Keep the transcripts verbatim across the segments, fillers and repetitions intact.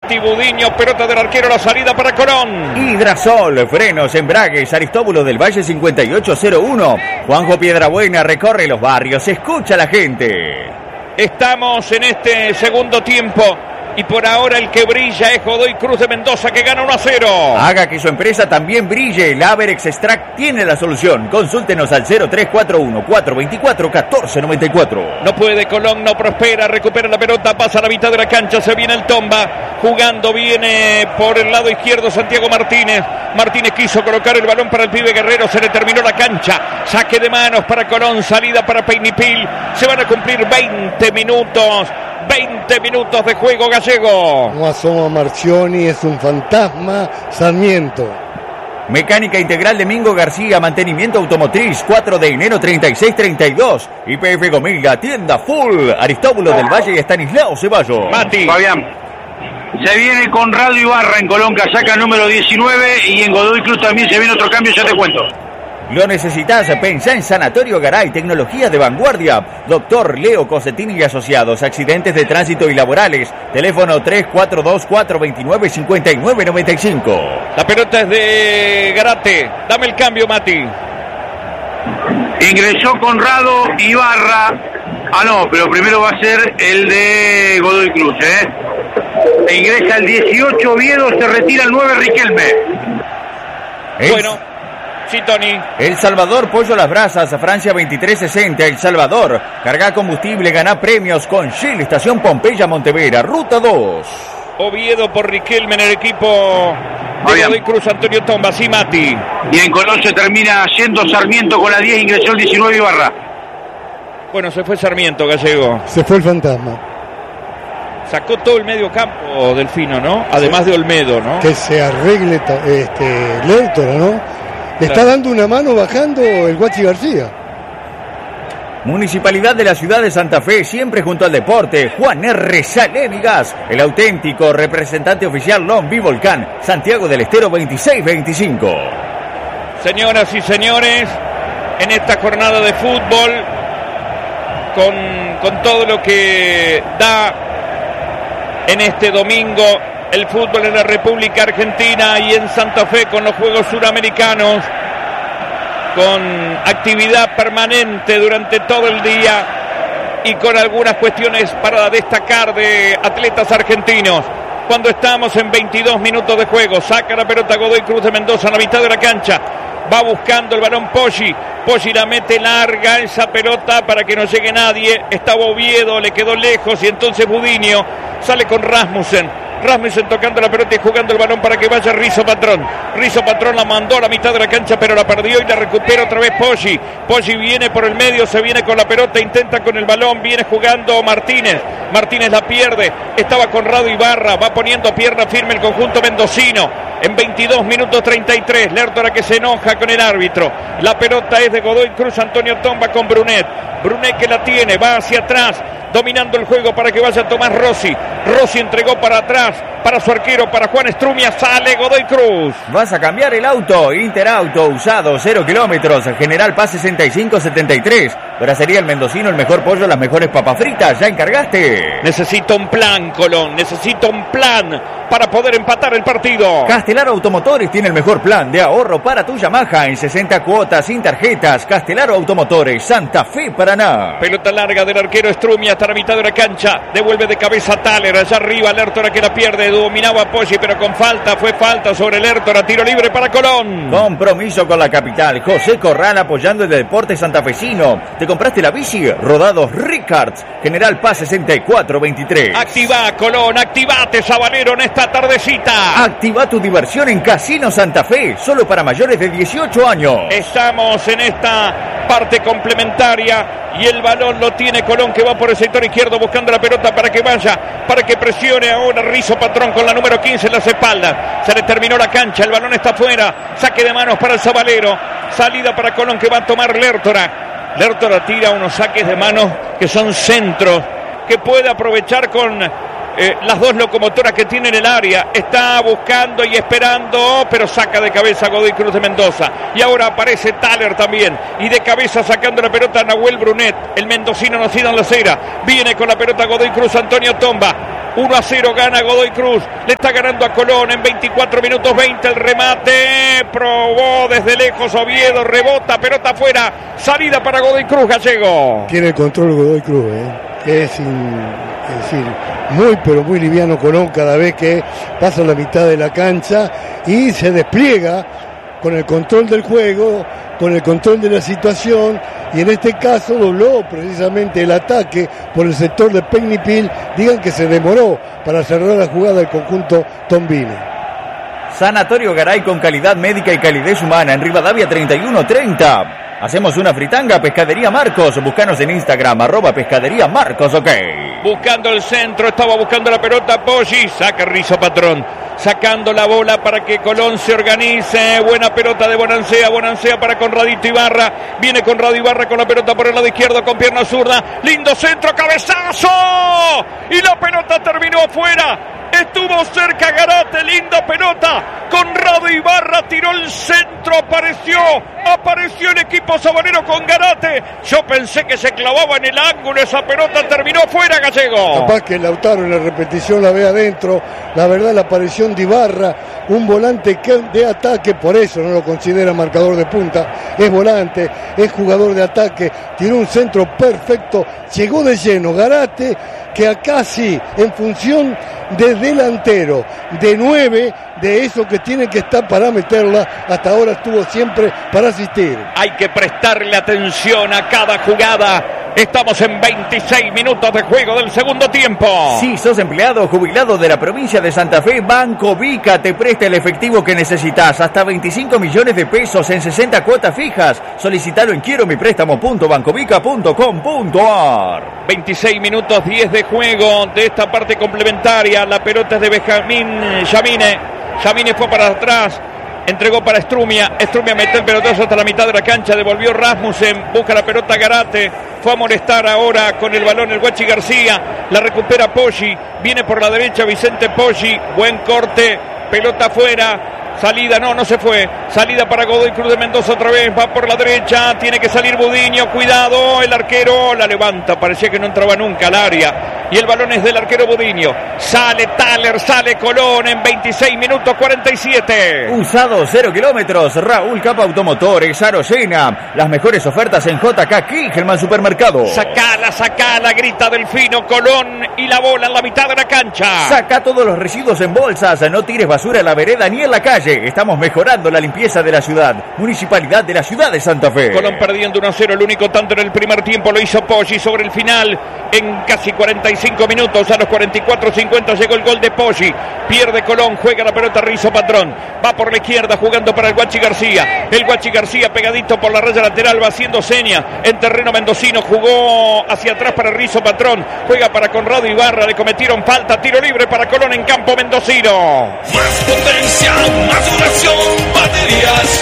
Mati Budiño, pelota del arquero, la salida para Colón. Hidrasol, frenos, embragues, Aristóbulo del Valle cincuenta y ocho cero uno. Juanjo Piedrabuena recorre los barrios, escucha a la gente. Estamos en este segundo tiempo y por ahora el que brilla es Godoy Cruz de Mendoza, que gana uno a cero. Haga que su empresa también brille. El Averex Extract tiene la solución. Consúltenos al cero tres cuatro uno, cuatro dos cuatro, uno cuatro nueve cuatro. No puede Colón, no prospera, recupera la pelota, pasa a la mitad de la cancha, se viene el Tomba, jugando, viene por el lado izquierdo Santiago Martínez. Martínez quiso colocar el balón para el pibe Guerrero, se le terminó la cancha. Saque de manos para Colón, salida para Peinipil. Se van a cumplir veinte minutos. veinte minutos de juego, Gallego. No asoma Marchioni, es un fantasma. Sarmiento. Mecánica Integral de Mingo García, mantenimiento automotriz, cuatro de enero treinta y seis treinta y dos. Y P F Gomilda, tienda full. Aristóbulo del Valle y Estanislao Ceballos. Mati. Fabián. Se viene Conrado Ibarra en Colón, casaca número diecinueve, y en Godoy Cruz también se viene otro cambio, ya te cuento. Lo necesitas, pensá en Sanatorio Garay, tecnología de vanguardia. Doctor Leo Cosetini y Asociados, accidentes de tránsito y laborales. Teléfono tres cuatro dos, cuatro dos nueve, cinco nueve nueve cinco. La pelota es de Garate. Dame el cambio, Mati. Ingresó Conrado Ibarra. Ah, no, pero primero va a ser el de Godoy Cruz, ¿eh? E ingresa el dieciocho Oviedo, se retira el nueve Riquelme. Es... Bueno, sí, Tony. El Salvador, pollo a las brasas, a Francia veintitrés sesenta. El Salvador, carga combustible, gana premios con Shell, estación Pompeya, Montevera, ruta dos. Oviedo por Riquelme en el equipo de Godoy Cruz, Antonio Tomba, sí, Mati. Y en Colón se termina yendo Sarmiento con la diez, ingresó el diecinueve Ibarra. Bueno, se fue Sarmiento, Gallego. Se fue el fantasma. Sacó todo el medio campo Delfino, ¿no? Además sí. de Olmedo, ¿no? Que se arregle este Lertora, ¿no? Le claro. Está dando una mano bajando el Guachi García. Municipalidad de la ciudad de Santa Fe, siempre junto al deporte. Juan R. Salénigas, el auténtico representante oficial Lombi Volcán, Santiago del Estero veintiséis veinticinco. Señoras y señores, en esta jornada de fútbol, con, con todo lo que da en este domingo el fútbol en la República Argentina y en Santa Fe con los Juegos Suramericanos, con actividad permanente durante todo el día y con algunas cuestiones para destacar de atletas argentinos. Cuando estamos en veintidós minutos de juego, saca la pelota Godoy Cruz de Mendoza a la mitad de la cancha, va buscando el balón Poggi, Poggi la mete larga esa pelota para que no llegue nadie, estaba Oviedo, le quedó lejos y entonces Budiño sale con Rasmussen. Rasmussen tocando la pelota y jugando el balón para que vaya Rizzo Patrón. Rizzo Patrón la mandó a la mitad de la cancha, pero la perdió y la recupera otra vez Poggi. Poggi viene por el medio, se viene con la pelota, intenta con el balón, viene jugando Martínez. Martínez la pierde, estaba Conrado Ibarra, va poniendo pierna firme el conjunto mendocino. En veintidós minutos treinta y tres, Lertora que se enoja con el árbitro. La pelota es de Godoy Cruz, Antonio Tomba con Brunet. Brunet que la tiene, va hacia atrás, dominando el juego para que vaya Tomás Rossi. Rossi entregó para atrás, para su arquero, para Juan Estrumia, sale Godoy Cruz. ¿Vas a cambiar el auto? Interauto, usado, cero kilómetros, General Paz sesenta y cinco setenta y tres. Bracería El Mendocino, el mejor pollo, las mejores papas fritas, ¿ya encargaste? Necesito un plan, Colón, necesito un plan para poder empatar el partido. Castelar Automotores tiene el mejor plan de ahorro para tu Yamaha en sesenta cuotas sin tarjetas. Castelar Automotores, Santa Fe, Paraná. Pelota larga del arquero Estrumia hasta la mitad de la cancha, devuelve de cabeza Thaler, allá arriba Lertora que la pierde, dominaba a Poggi pero con falta, fue falta sobre Lertora, tiro libre para Colón. Compromiso con la capital, José Corral apoyando el deporte santafesino. ¿Te compraste la bici? Rodados Ricards, General Paz sesenta y cuatro veintitrés. Activa Colón, activate Sabanero en esta tardecita. Activa tu diversión en Casino Santa Fe, solo para mayores de dieciocho años. Estamos en esta parte complementaria y el balón lo tiene Colón que va por el sector izquierdo buscando la pelota para que vaya, para que presione ahora Rizzo Patrón con la número quince en las espaldas. Se le terminó la cancha, el balón está afuera, saque de manos para el Sabalero, salida para Colón que va a tomar Lertora. Lertora tira unos saques de manos que son centros, que puede aprovechar con eh, las dos locomotoras que tiene en el área. Está buscando y esperando, pero saca de cabeza Godoy Cruz de Mendoza. Y ahora aparece Thaler también. Y de cabeza sacando la pelota Nahuel Brunet. El mendocino nacido en la acera. Viene con la pelota Godoy Cruz, Antonio Tomba. uno a cero gana Godoy Cruz. Le está ganando a Colón en veinticuatro minutos veinte. El remate. Probó desde lejos Oviedo. Rebota. Pelota afuera. Salida para Godoy Cruz, Gallego. Tiene el control Godoy Cruz, ¿eh? Que es, in, es decir, muy pero muy liviano Colón cada vez que pasa la mitad de la cancha y se despliega con el control del juego, con el control de la situación, y en este caso dobló precisamente el ataque por el sector de Pegnipil. Digan que se demoró para cerrar la jugada del conjunto Tombini. Sanatorio Garay con calidad médica y calidez humana en Rivadavia treinta y uno treinta. Hacemos una fritanga, Pescadería Marcos. Búscanos en Instagram, arroba Pescadería Marcos, ok. Buscando el centro, estaba buscando la pelota Poggi, saca Rizo Patrón, sacando la bola para que Colón se organice. Buena pelota de Bonancea, Bonancea para Conradito Ibarra, viene Conrado Ibarra con la pelota por el lado izquierdo con pierna zurda, lindo centro, cabezazo, y la pelota terminó afuera. Estuvo cerca Garate, linda pelota. Conrado Ibarra tiró el centro, apareció, apareció el equipo sabanero con Garate. Yo pensé que se clavaba en el ángulo, esa pelota terminó fuera, Gallego. Capaz que Lautaro en la repetición la ve adentro. La verdad, la aparición de Ibarra, un volante que de ataque, por eso no lo considera marcador de punta, es volante, es jugador de ataque, tiró un centro perfecto, llegó de lleno Garate, que acá sí, en función de delantero, de nueve, de eso que tiene que estar para meterla, hasta ahora estuvo siempre para asistir. Hay que prestarle atención a cada jugada. Estamos en veintiséis minutos de juego del segundo tiempo. Si sos empleado o jubilado de la provincia de Santa Fe, Banco Vica te presta el efectivo que necesitas, hasta veinticinco millones de pesos en sesenta cuotas fijas. Solicitalo en quiero mi préstamo punto bancovica punto com punto a r. veintiséis minutos diez de juego de esta parte complementaria. La pelota es de Benjamín Yamine. Yamine fue para atrás, entregó para Strumia. Strumia metió el pelotazo hasta la mitad de la cancha. Devolvió Rasmussen. Busca la pelota Garate. Fue a molestar ahora con el balón el Guachi García. La recupera Poggi. Viene por la derecha Vicente Poggi. Buen corte. Pelota afuera. Salida, no, no se fue. Salida para Godoy Cruz de Mendoza otra vez. Va por la derecha. Tiene que salir Budiño. Cuidado. El arquero la levanta. Parecía que no entraba nunca al área. Y el balón es del arquero Budiño. Sale Thaler, sale Colón en veintiséis minutos cuarenta y siete. Usado cero kilómetros. Raúl Capa Automotores, Aro llena. Las mejores ofertas en J K Kigelman Supermercado. Sacala, sacala, grita Delfino. Colón y la bola en la mitad de la cancha. Saca todos los residuos en bolsas. No tires basura en la vereda ni en la calle. Estamos mejorando la limpieza de la ciudad. Municipalidad de la ciudad de Santa Fe. Colón perdiendo uno a cero. El único tanto en el primer tiempo lo hizo Poggi sobre el final. En casi cuarenta y cinco minutos, a los cuarenta y cuatro cincuenta llegó el gol de Poggi. Pierde Colón, juega la pelota Rizo Patrón. Va por la izquierda jugando para el Guachi García. El Guachi García pegadito por la raya lateral, va haciendo seña en terreno mendocino. Jugó hacia atrás para Rizo Patrón. Juega para Conrado Ibarra. Le cometieron falta. Tiro libre para Colón en campo mendocino. Más potencia, más duración, baterías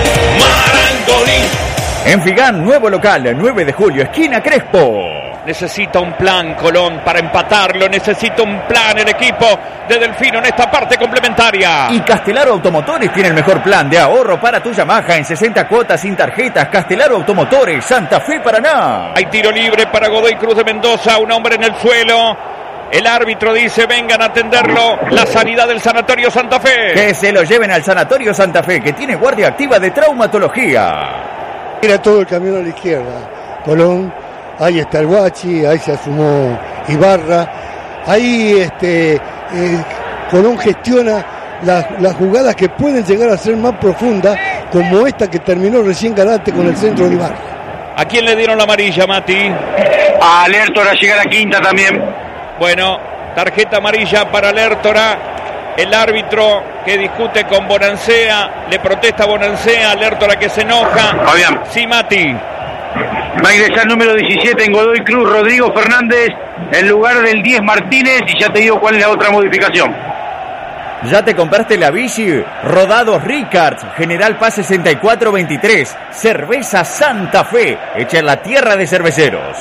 Marangoni. En Figán, nuevo local, nueve de julio, esquina Crespo. Necesita un plan Colón para empatarlo. Necesita un plan el equipo de Delfino en esta parte complementaria. Y Castelaro Automotores tiene el mejor plan de ahorro para tu Yamaha en sesenta cuotas sin tarjetas. Castelaro Automotores, Santa Fe, Paraná. Hay tiro libre para Godoy Cruz de Mendoza. Un hombre en el suelo. El árbitro dice vengan a atenderlo. La sanidad del Sanatorio Santa Fe. Que se lo lleven al Sanatorio Santa Fe, que tiene guardia activa de traumatología. Era todo el camino a la izquierda. Colón, ahí está el Guachi, ahí se asumó Ibarra. Ahí este, eh, Colón gestiona las, las jugadas que pueden llegar a ser más profundas, como esta que terminó recién Garate con el centro de Ibarra. ¿A quién le dieron la amarilla, Mati? A Lertora llega la quinta también. Bueno, tarjeta amarilla para Lertora. El árbitro que discute con Bonancea, le protesta a Bonancea, Lertora que se enoja. Fabián. Sí, Mati. Va a ingresar el número diecisiete en Godoy Cruz, Rodrigo Fernández, en lugar del diez Martínez, y ya te digo cuál es la otra modificación. ¿Ya te compraste la bici? Rodados Ricards, General Paz sesenta y cuatro veintitrés, Cerveza Santa Fe, hecha en la tierra de cerveceros.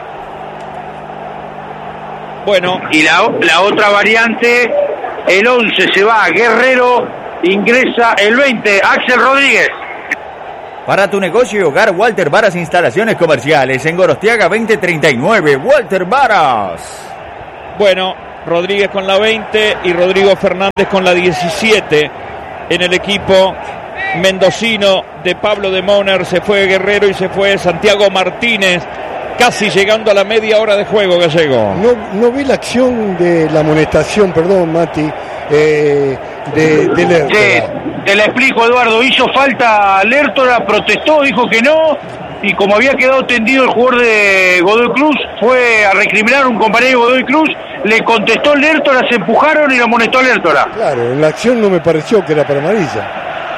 Bueno. Y la, la otra variante, el once se va a Guerrero, ingresa el veinte, Axel Rodríguez. Para tu negocio y hogar, Walter Varas Instalaciones Comerciales, en Gorostiaga veinte treinta y nueve, Walter Varas. Bueno, Rodríguez con la veinte y Rodrigo Fernández con la diecisiete. En el equipo mendocino de Pablo de Moner se fue Guerrero y se fue Santiago Martínez, casi llegando a la media hora de juego, Gallego. No, no vi la acción de la amonestación, perdón, Mati, eh, de, de Lertora. Sí, te la explico, Eduardo. Hizo falta Lertora, protestó, dijo que no, y como había quedado tendido el jugador de Godoy Cruz, fue a recriminar a un compañero de Godoy Cruz, le contestó Lertora, se empujaron y lo amonestó a Lertora. Claro, en la acción no me pareció que era para amarilla.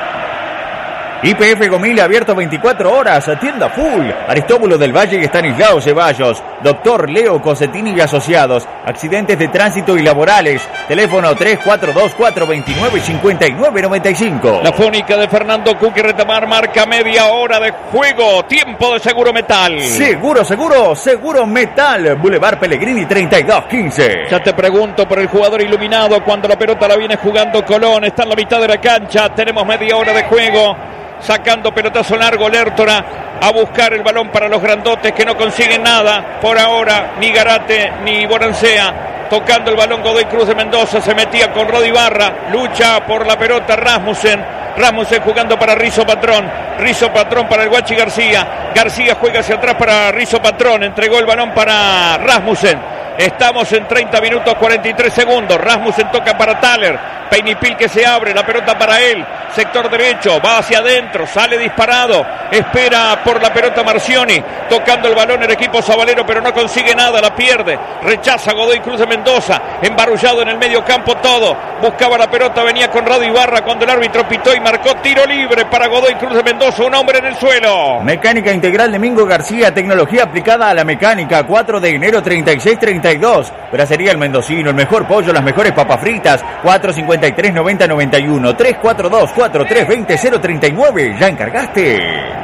Y P F Gomil abierto veinticuatro horas, tienda full. Aristóbulo del Valle y Estanislao Ceballos. Doctor Leo Cosetini y Asociados. Accidentes de tránsito y laborales. Teléfono tres cuatro dos, cuatro dos nueve, cinco nueve nueve cinco. La fónica de Fernando Cuqui retomar, marca media hora de juego. Tiempo de Seguro Metal. Seguro, seguro, Seguro Metal. Boulevard Pellegrini treinta y dos quince. Ya te pregunto por el jugador iluminado cuando la pelota la viene jugando Colón. Está en la mitad de la cancha. Tenemos media hora de juego. Sacando pelotazo largo Lertora a buscar el balón para los grandotes que no consiguen nada. Por ahora ni Garate ni Bonancea. Tocando el balón Godoy Cruz de Mendoza. Se metía con Rodi Barra. Lucha por la pelota Rasmussen. Rasmussen jugando para Rizo Patrón. Rizo Patrón para el Guachi García. García juega hacia atrás para Rizo Patrón. Entregó el balón para Rasmussen. Estamos en treinta minutos cuarenta y tres segundos. Rasmussen toca para Thaler. Peinipil que se abre, la pelota para él. Sector derecho, va hacia adentro, sale disparado. Espera por la pelota Marcioni. Tocando el balón el equipo sabalero, pero no consigue nada, la pierde. Rechaza Godoy Cruz de Mendoza. Embarullado en el medio campo todo. Buscaba la pelota, venía con Rado Ibarra cuando el árbitro pitó y marcó tiro libre para Godoy Cruz de Mendoza. Un hombre en el suelo. Mecánica Integral de Mingo García, tecnología aplicada a la mecánica. cuatro de enero treinta y seis treinta y dos. Bracería El Mendocino, el mejor pollo, las mejores papas fritas. cuatro cincuenta y tres, noventa, noventa y uno. tres cuatro dos, cuatro tres veinte, cero treinta y nueve. ¿Ya encargaste?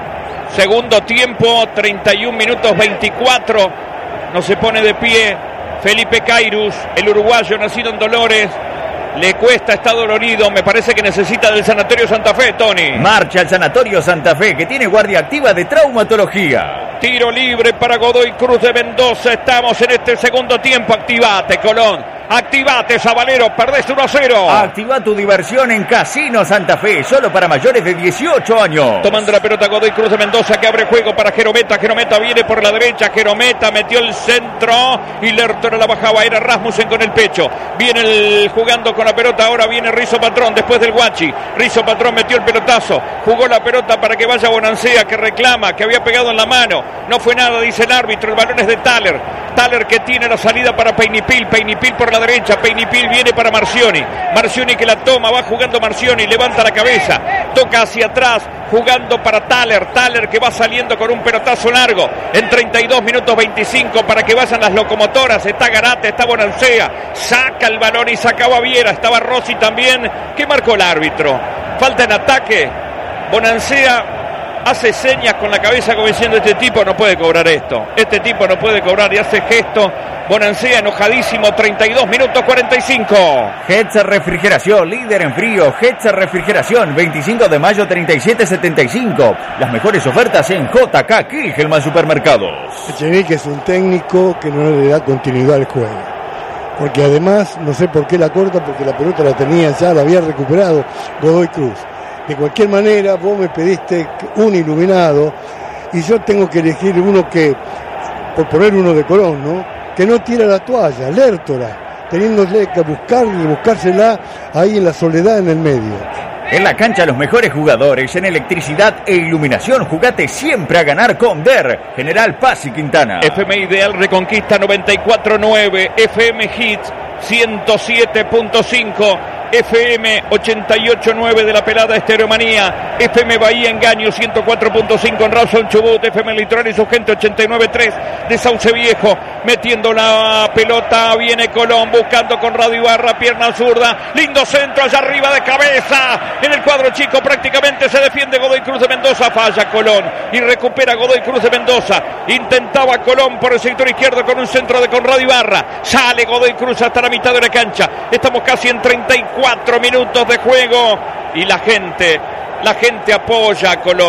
Segundo tiempo, treinta y un minutos veinticuatro. No se pone de pie Felipe Cairus, el uruguayo nacido en Dolores. Le cuesta, está dolorido. Me parece que necesita del Sanatorio Santa Fe, Tony. Marcha al Sanatorio Santa Fe, que tiene guardia activa de traumatología. Tiro libre para Godoy Cruz de Mendoza. Estamos en este segundo tiempo. Activate, Colón. Activate, Sabalero. Perdés uno a cero. Activa tu diversión en Casino Santa Fe. Solo para mayores de dieciocho años. Tomando la pelota Godoy Cruz de Mendoza, que abre juego para Jerometa. Jerometa viene por la derecha. Jerometa metió el centro y Lertora la bajaba. Era Rasmussen con el pecho. Viene el jugando con la pelota. Ahora viene Rizo Patrón después del Guachi. Rizo Patrón metió el pelotazo. Jugó la pelota para que vaya Bonancea, que reclama, que había pegado en la mano. No fue nada, dice el árbitro. El balón es de Thaler. Thaler que tiene la salida para Peinipil. Peinipil por la derecha. Peinipil viene para Marcioni. Marcioni que la toma. Va jugando Marcioni. Levanta la cabeza. Toca hacia atrás. Jugando para Thaler. Thaler que va saliendo con un pelotazo largo. En treinta y dos minutos veinticinco para que vayan las locomotoras. Está Garate, está Bonancea. Saca el balón y sacaba Viera. Estaba Rossi también. ¿Qué marcó el árbitro? Falta en ataque. Bonancea hace señas con la cabeza como diciendo: este tipo no puede cobrar esto, este tipo no puede cobrar, y hace gesto. Bonancea enojadísimo. Treinta y dos minutos cuarenta y cinco. Hetzer Refrigeración, líder en frío. Hetzer Refrigeración, veinticinco de mayo treinta y siete setenta y cinco. Las mejores ofertas en J K Kilgelman Supermercados. Echenique es un técnico que no le da continuidad al juego, porque además no sé por qué la corta, porque la pelota la tenía ya, la había recuperado Godoy Cruz. De cualquier manera, vos me pediste un iluminado y yo tengo que elegir uno que, por poner uno de Colón, ¿no?, que no tira la toalla, Lertora, teniéndole que buscarle, buscársela ahí en la soledad en el medio. En la cancha los mejores jugadores, en electricidad e iluminación, jugate siempre a ganar con D E R, General Paz y Quintana. F M Ideal Reconquista noventa y cuatro punto nueve, F M Hits ciento siete punto cinco, F M ochenta y ocho punto nueve de la pelada Estereomanía, F M Bahía Engaño ciento cuatro punto cinco en Rawson Chubut, F M Litoral y su gente ochenta y nueve punto tres de Sauce Viejo, metiendo la pelota, viene Colón buscando con Radio Ibarra, pierna zurda, lindo centro allá arriba de cabeza, en el cuadro chico prácticamente se defiende Godoy Cruz de Mendoza, falla Colón y recupera Godoy Cruz de Mendoza, intentaba Colón por el sector izquierdo con un centro de Conrado Ibarra, sale Godoy Cruz hasta la mitad de la cancha, estamos casi en treinta y cuatro minutos de juego y la gente, la gente apoya a Colón.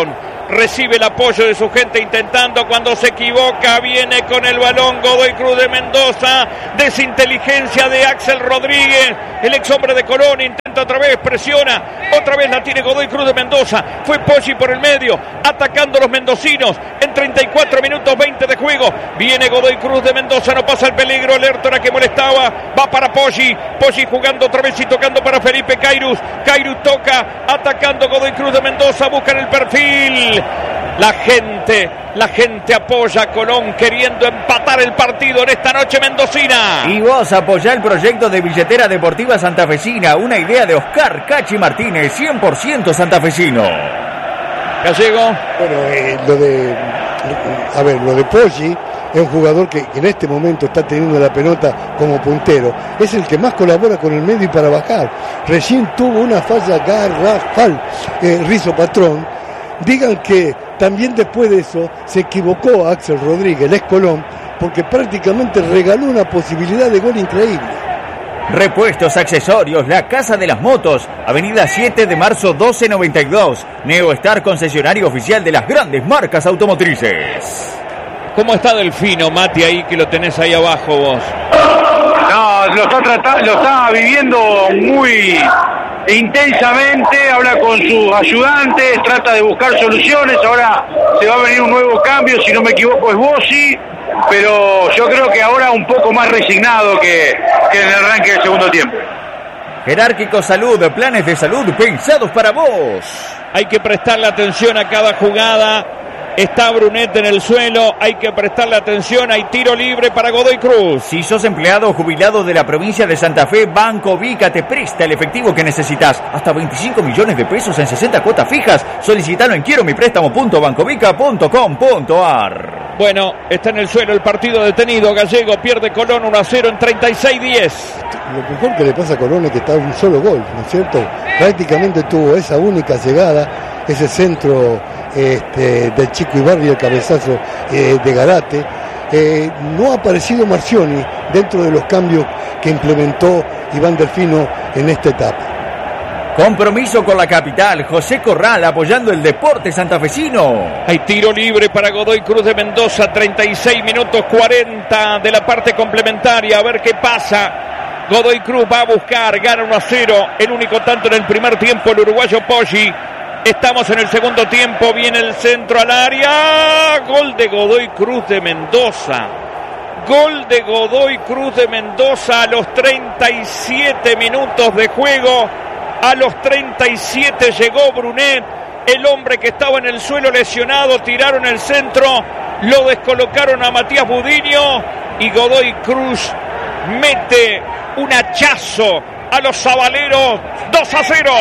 recibe el apoyo de su gente intentando, cuando se equivoca viene con el balón Godoy Cruz de Mendoza, desinteligencia de Axel Rodríguez, el ex hombre de Colón, intenta otra vez, presiona, otra vez la tiene Godoy Cruz de Mendoza, fue Poggi por el medio, atacando a los mendocinos, en treinta y cuatro minutos veinte de juego, viene Godoy Cruz de Mendoza, no pasa el peligro, el Lertora que molestaba, va para Poggi, Poggi jugando otra vez y tocando para Felipe Cairus, Cairus toca, atacando Godoy Cruz de Mendoza, buscan el perfil, la gente, la gente apoya a Colón queriendo empatar el partido en esta noche mendocina. Y vos apoyá el proyecto de Billetera Deportiva Santafesina, una idea de Oscar Cachi Martínez, cien por ciento santafesino. Gallego. Bueno, eh, lo de, a ver, lo de Poggi es un jugador que, que en este momento está teniendo la pelota como puntero, es el que más colabora con el medio y para bajar. Recién tuvo una falla garrafal, eh, Rizo Patrón. Digan que también después de eso se equivocó Axel Rodríguez, el ex Colón, porque prácticamente regaló una posibilidad de gol increíble. Repuestos, accesorios, la Casa de las Motos, avenida siete de marzo doce noventa y dos, Neostar, concesionario oficial de las grandes marcas automotrices. ¿Cómo está Delfino, Mati, ahí que lo tenés ahí abajo vos? No, lo está, tratando, lo está viviendo muy intensamente, habla con sus ayudantes, trata de buscar soluciones, ahora se va a venir un nuevo cambio, si no me equivoco es Bossi, pero yo creo que ahora un poco más resignado que, que en el arranque del segundo tiempo. Jerárquico Salud, planes de salud pensados para vos. Hay que prestarle atención a cada jugada. Está Brunet en el suelo, hay que prestarle atención, hay tiro libre para Godoy Cruz. Si sos empleado o jubilado de la provincia de Santa Fe, Banco Vica te presta el efectivo que necesitas. Hasta veinticinco millones de pesos en sesenta cuotas fijas. Solicitalo en quiero mi préstamo punto bancovica punto com punto ar. Bueno, está en el suelo el partido detenido. Gallego pierde Colón uno a cero en treinta y seis diez. Lo mejor que le pasa a Colón es que está un solo gol, ¿no es cierto? Prácticamente tuvo esa única llegada, ese centro este, del Chico Ibarri, el cabezazo eh, de Garate. Eh, no ha aparecido Marcioni dentro de los cambios que implementó Iván Delfino en esta etapa. Compromiso con la capital, José Corral apoyando el deporte santafesino. Hay tiro libre para Godoy Cruz de Mendoza, treinta y seis minutos cuarenta de la parte complementaria, a ver qué pasa. Godoy Cruz va a buscar, gana uno a cero, el único tanto en el primer tiempo el uruguayo Poggi. Estamos en el segundo tiempo, viene el centro al área, gol de Godoy Cruz de Mendoza. Gol de Godoy Cruz de Mendoza a los treinta y siete minutos de juego. A los treinta y siete llegó Brunet, el hombre que estaba en el suelo lesionado, tiraron el centro, lo descolocaron a Matías Budiño y Godoy Cruz mete un hachazo a los sabaleros, dos a cero.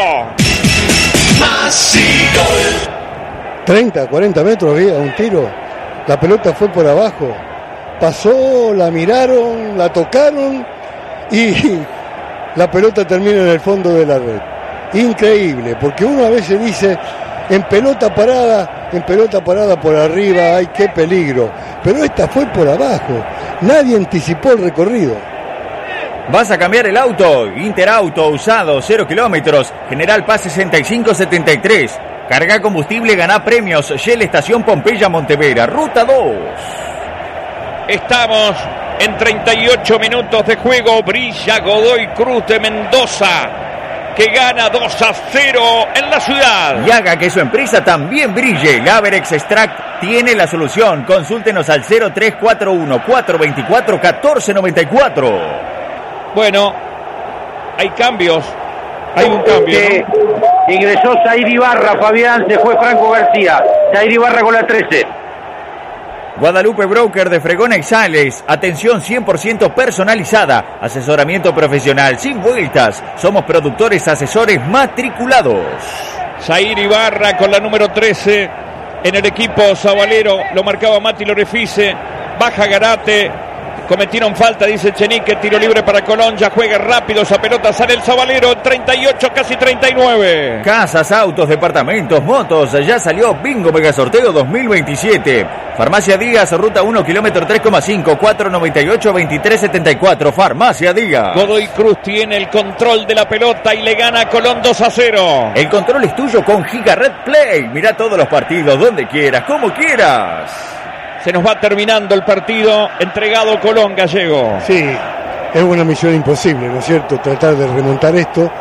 treinta, cuarenta metros había un tiro, la pelota fue por abajo, pasó, la miraron, la tocaron y la pelota termina en el fondo de la red. Increíble, porque uno a veces dice, en pelota parada, en pelota parada por arriba, ay, qué peligro. Pero esta fue por abajo, nadie anticipó el recorrido. ¿Vas a cambiar el auto? Interauto, usado, cero kilómetros, General Paz sesenta y cinco setenta y tres. Carga combustible, gana premios, Shell Estación Pompeya Montevera, Ruta dos. Estamos en treinta y ocho minutos de juego, brilla Godoy Cruz de Mendoza, que gana dos a cero en la ciudad. Y haga que su empresa también brille. Laverex Extract tiene la solución. Consúltenos al cero tres cuatro uno, cuatro dos cuatro, uno cuatro nueve cuatro. Bueno, hay cambios. Hay un cambio, ¿no? Ingresó Zair Ibarra, Fabián, se fue Franco García. Zair Ibarra con la trece. Guadalupe Broker de Fregona y Sales. Atención cien por ciento personalizada. Asesoramiento profesional sin vueltas. Somos productores asesores matriculados. Zair Ibarra con la número trece en el equipo sabalero. Lo marcaba Mati Lorefice. Baja Garate. Cometieron falta, dice Chenique, tiro libre para Colón, ya juega rápido esa pelota, sale el Sabalero, treinta y ocho, casi treinta y nueve. Casas, autos, departamentos, motos, ya salió Bingo Mega Sorteo dos mil veintisiete. Farmacia Díaz, ruta uno, kilómetro tres coma cinco, cuatro noventa y ocho, veintitrés setenta y cuatro, Farmacia Díaz. Godoy Cruz tiene el control de la pelota y le gana a Colón dos a cero. El control es tuyo con Giga Red Play, mira todos los partidos, donde quieras, como quieras. Se nos va terminando el partido, entregado Colón, Gallego. Sí, es una misión imposible, ¿no es cierto? Tratar de remontar esto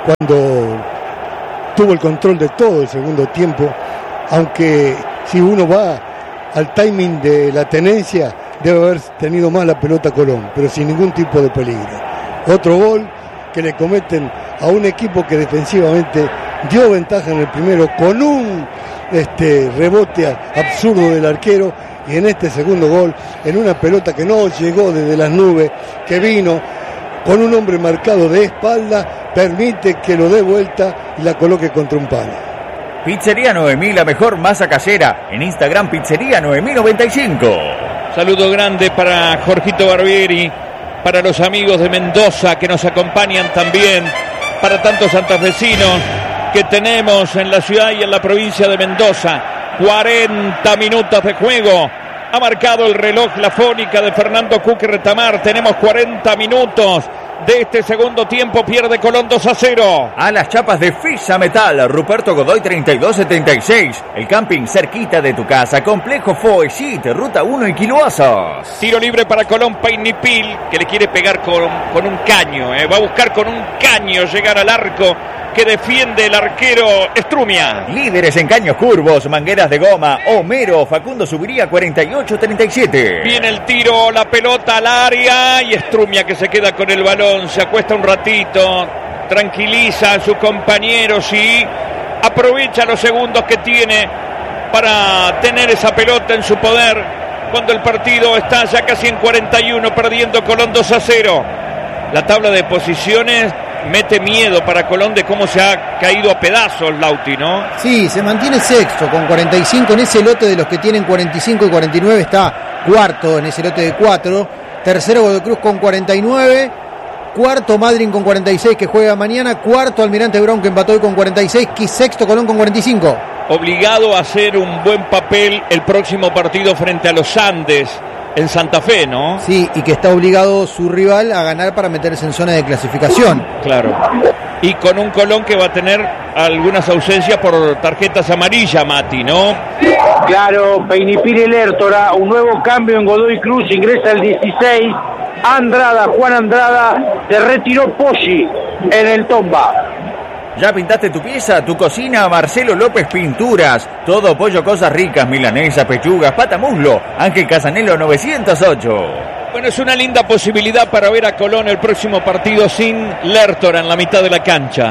cuando tuvo el control de todo el segundo tiempo, aunque si uno va al timing de la tenencia, debe haber tenido más la pelota Colón, pero sin ningún tipo de peligro. Otro gol que le cometen a un equipo que defensivamente dio ventaja en el primero con un este, rebote absurdo del arquero. Y en este segundo gol, en una pelota que no llegó desde las nubes, que vino con un hombre marcado de espalda, permite que lo dé vuelta y la coloque contra un palo. Pizzería Noemí, la mejor masa casera. En Instagram, Pizzería Noemí noventa y cinco. Saludo grande para Jorgito Barbieri, para los amigos de Mendoza que nos acompañan también, para tantos santafesinos que tenemos en la ciudad y en la provincia de Mendoza. cuarenta minutos de juego. Ha marcado el reloj la fónica de Fernando Cuque Retamar. Tenemos cuarenta minutos de este segundo tiempo. Pierde Colón dos a cero. A las chapas de Fisa Metal, Ruperto Godoy treinta y dos setenta y seis. El camping cerquita de tu casa. Complejo Foesit, Ruta uno y Quiloazos. Tiro libre para Colón Painipil, que le quiere pegar con, con un caño. Eh. Va a buscar con un caño llegar al arco que defiende el arquero Estrumia. Líderes en caños curvos, mangueras de goma, Homero, Facundo Subiría cuarenta y ocho treinta y siete. Viene el tiro, la pelota al área y Estrumia que se queda con el balón, se acuesta un ratito, tranquiliza a sus compañeros y aprovecha los segundos que tiene para tener esa pelota en su poder cuando el partido está ya casi en cuarenta y uno, perdiendo Colón dos a cero. La tabla de posiciones mete miedo para Colón de cómo se ha caído a pedazos Lauti, ¿no? Sí, se mantiene sexto con cuarenta y cinco. En ese lote de los que tienen cuarenta y cinco y cuarenta y nueve está cuarto en ese lote de cuatro. Tercero Godoy Cruz con cuarenta y nueve. Cuarto Madryn con cuarenta y seis, que juega mañana. Cuarto Almirante Brown, que empató hoy con cuarenta y seis. Y sexto Colón con cuarenta y cinco. Obligado a hacer un buen papel el próximo partido frente a los Andes en Santa Fe, ¿no? Sí, y que está obligado su rival a ganar para meterse en zona de clasificación. Claro. Y con un Colón que va a tener algunas ausencias por tarjetas amarillas, Mati, ¿no? Claro, Painipil y Lertora, un nuevo cambio en Godoy Cruz, ingresa el dieciséis, Andrada, Juan Andrada, se retiró Poggi en el Tomba. ¿Ya pintaste tu pieza, tu cocina? Marcelo López Pinturas. Todo pollo, cosas ricas, milanesas, pechugas, pata muslo. Ángel Casanelo novecientos ocho. Bueno, es una linda posibilidad para ver a Colón el próximo partido sin Lertora en la mitad de la cancha.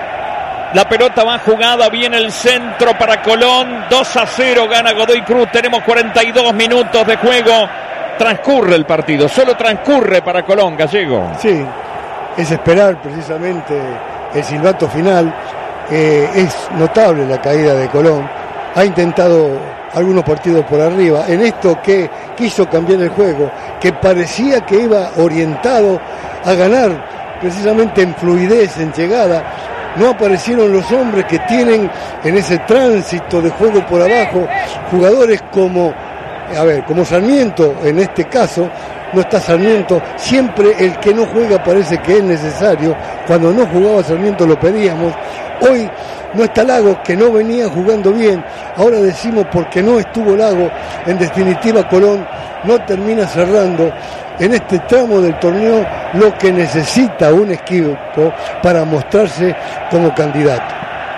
La pelota va jugada, viene el centro para Colón. dos a cero gana Godoy Cruz. Tenemos cuarenta y dos minutos de juego. Transcurre el partido, solo transcurre para Colón, Gallego. Sí, es esperar precisamente el silbato final. Eh, es notable la caída de Colón. Ha intentado algunos partidos por arriba. En esto que quiso cambiar el juego, que parecía que iba orientado a ganar precisamente en fluidez, en llegada, no aparecieron los hombres que tienen en ese tránsito de juego por abajo, jugadores como, a ver, como Sarmiento en este caso. No está Sarmiento, siempre el que no juega parece que es necesario. Cuando no jugaba Sarmiento lo pedíamos. Hoy no está Lagos, que no venía jugando bien. Ahora decimos porque no estuvo Lagos. En definitiva, Colón no termina cerrando en este tramo del torneo lo que necesita un equipo para mostrarse como candidato.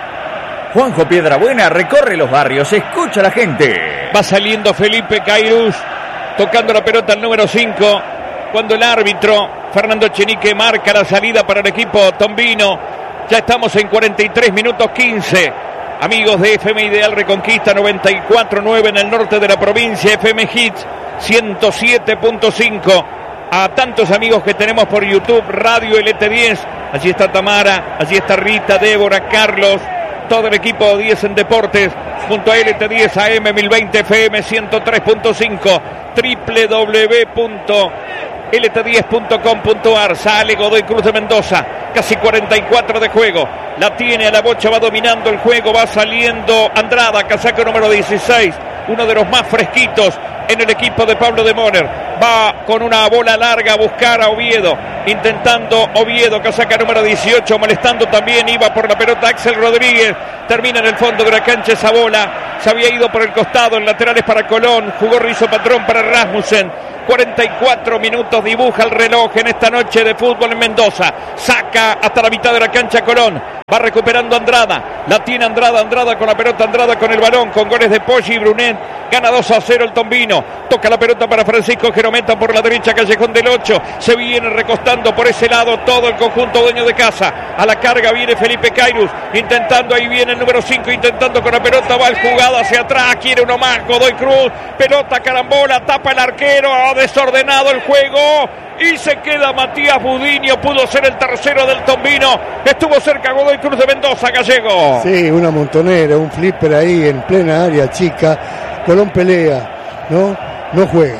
Juanjo Piedrabuena recorre los barrios, escucha a la gente. Va saliendo Felipe Cairuz, tocando la pelota al número cinco, cuando el árbitro Fernando Chenique marca la salida para el equipo tombino. Ya estamos en cuarenta y tres minutos quince. Amigos de F M Ideal Reconquista noventa y cuatro nueve en el norte de la provincia, F M Hits ciento siete punto cinco. A tantos amigos que tenemos por YouTube, Radio L T diez. Allí está Tamara, allí está Rita, Débora, Carlos, todo el equipo diez en Deportes, junto a L T diez A M mil veinte F M ciento tres punto cinco, doble u doble u doble u punto L T diez punto com punto a r. Sale Godoy Cruz de Mendoza, casi cuarenta y cuatro de juego, la tiene a la bocha, va dominando el juego, va saliendo Andrada, casaco número dieciséis, uno de los más fresquitos en el equipo de Pablo de Moner. Va con una bola larga a buscar a Oviedo, intentando Oviedo, casaca número dieciocho, molestando también, iba por la pelota Axel Rodríguez, termina en el fondo de la cancha esa bola, se había ido por el costado, en laterales para Colón, jugó Rizo Patrón para Rasmussen. cuarenta y cuatro minutos dibuja el reloj en esta noche de fútbol en Mendoza. Saca hasta la mitad de la cancha Colón. Va recuperando Andrada. La tiene Andrada. Andrada con la pelota. Andrada con el balón. Con goles de Poggi y Brunet. Gana dos a cero el Tombino. Toca la pelota para Francisco Gerometa por la derecha. Callejón del ocho. Se viene recostando por ese lado todo el conjunto dueño de casa. A la carga viene Felipe Cairus. Intentando. Ahí viene el número cinco. Intentando con la pelota. Va el jugado hacia atrás. Quiere uno más. Godoy Cruz. Pelota carambola. Tapa el arquero. Desordenado el juego y se queda Matías Budiño. Pudo ser el tercero del Tombino. Estuvo cerca Godoy Cruz de Mendoza, Gallego. Sí, una montonera, un flipper ahí en plena área chica. Colón pelea, ¿no? No juega.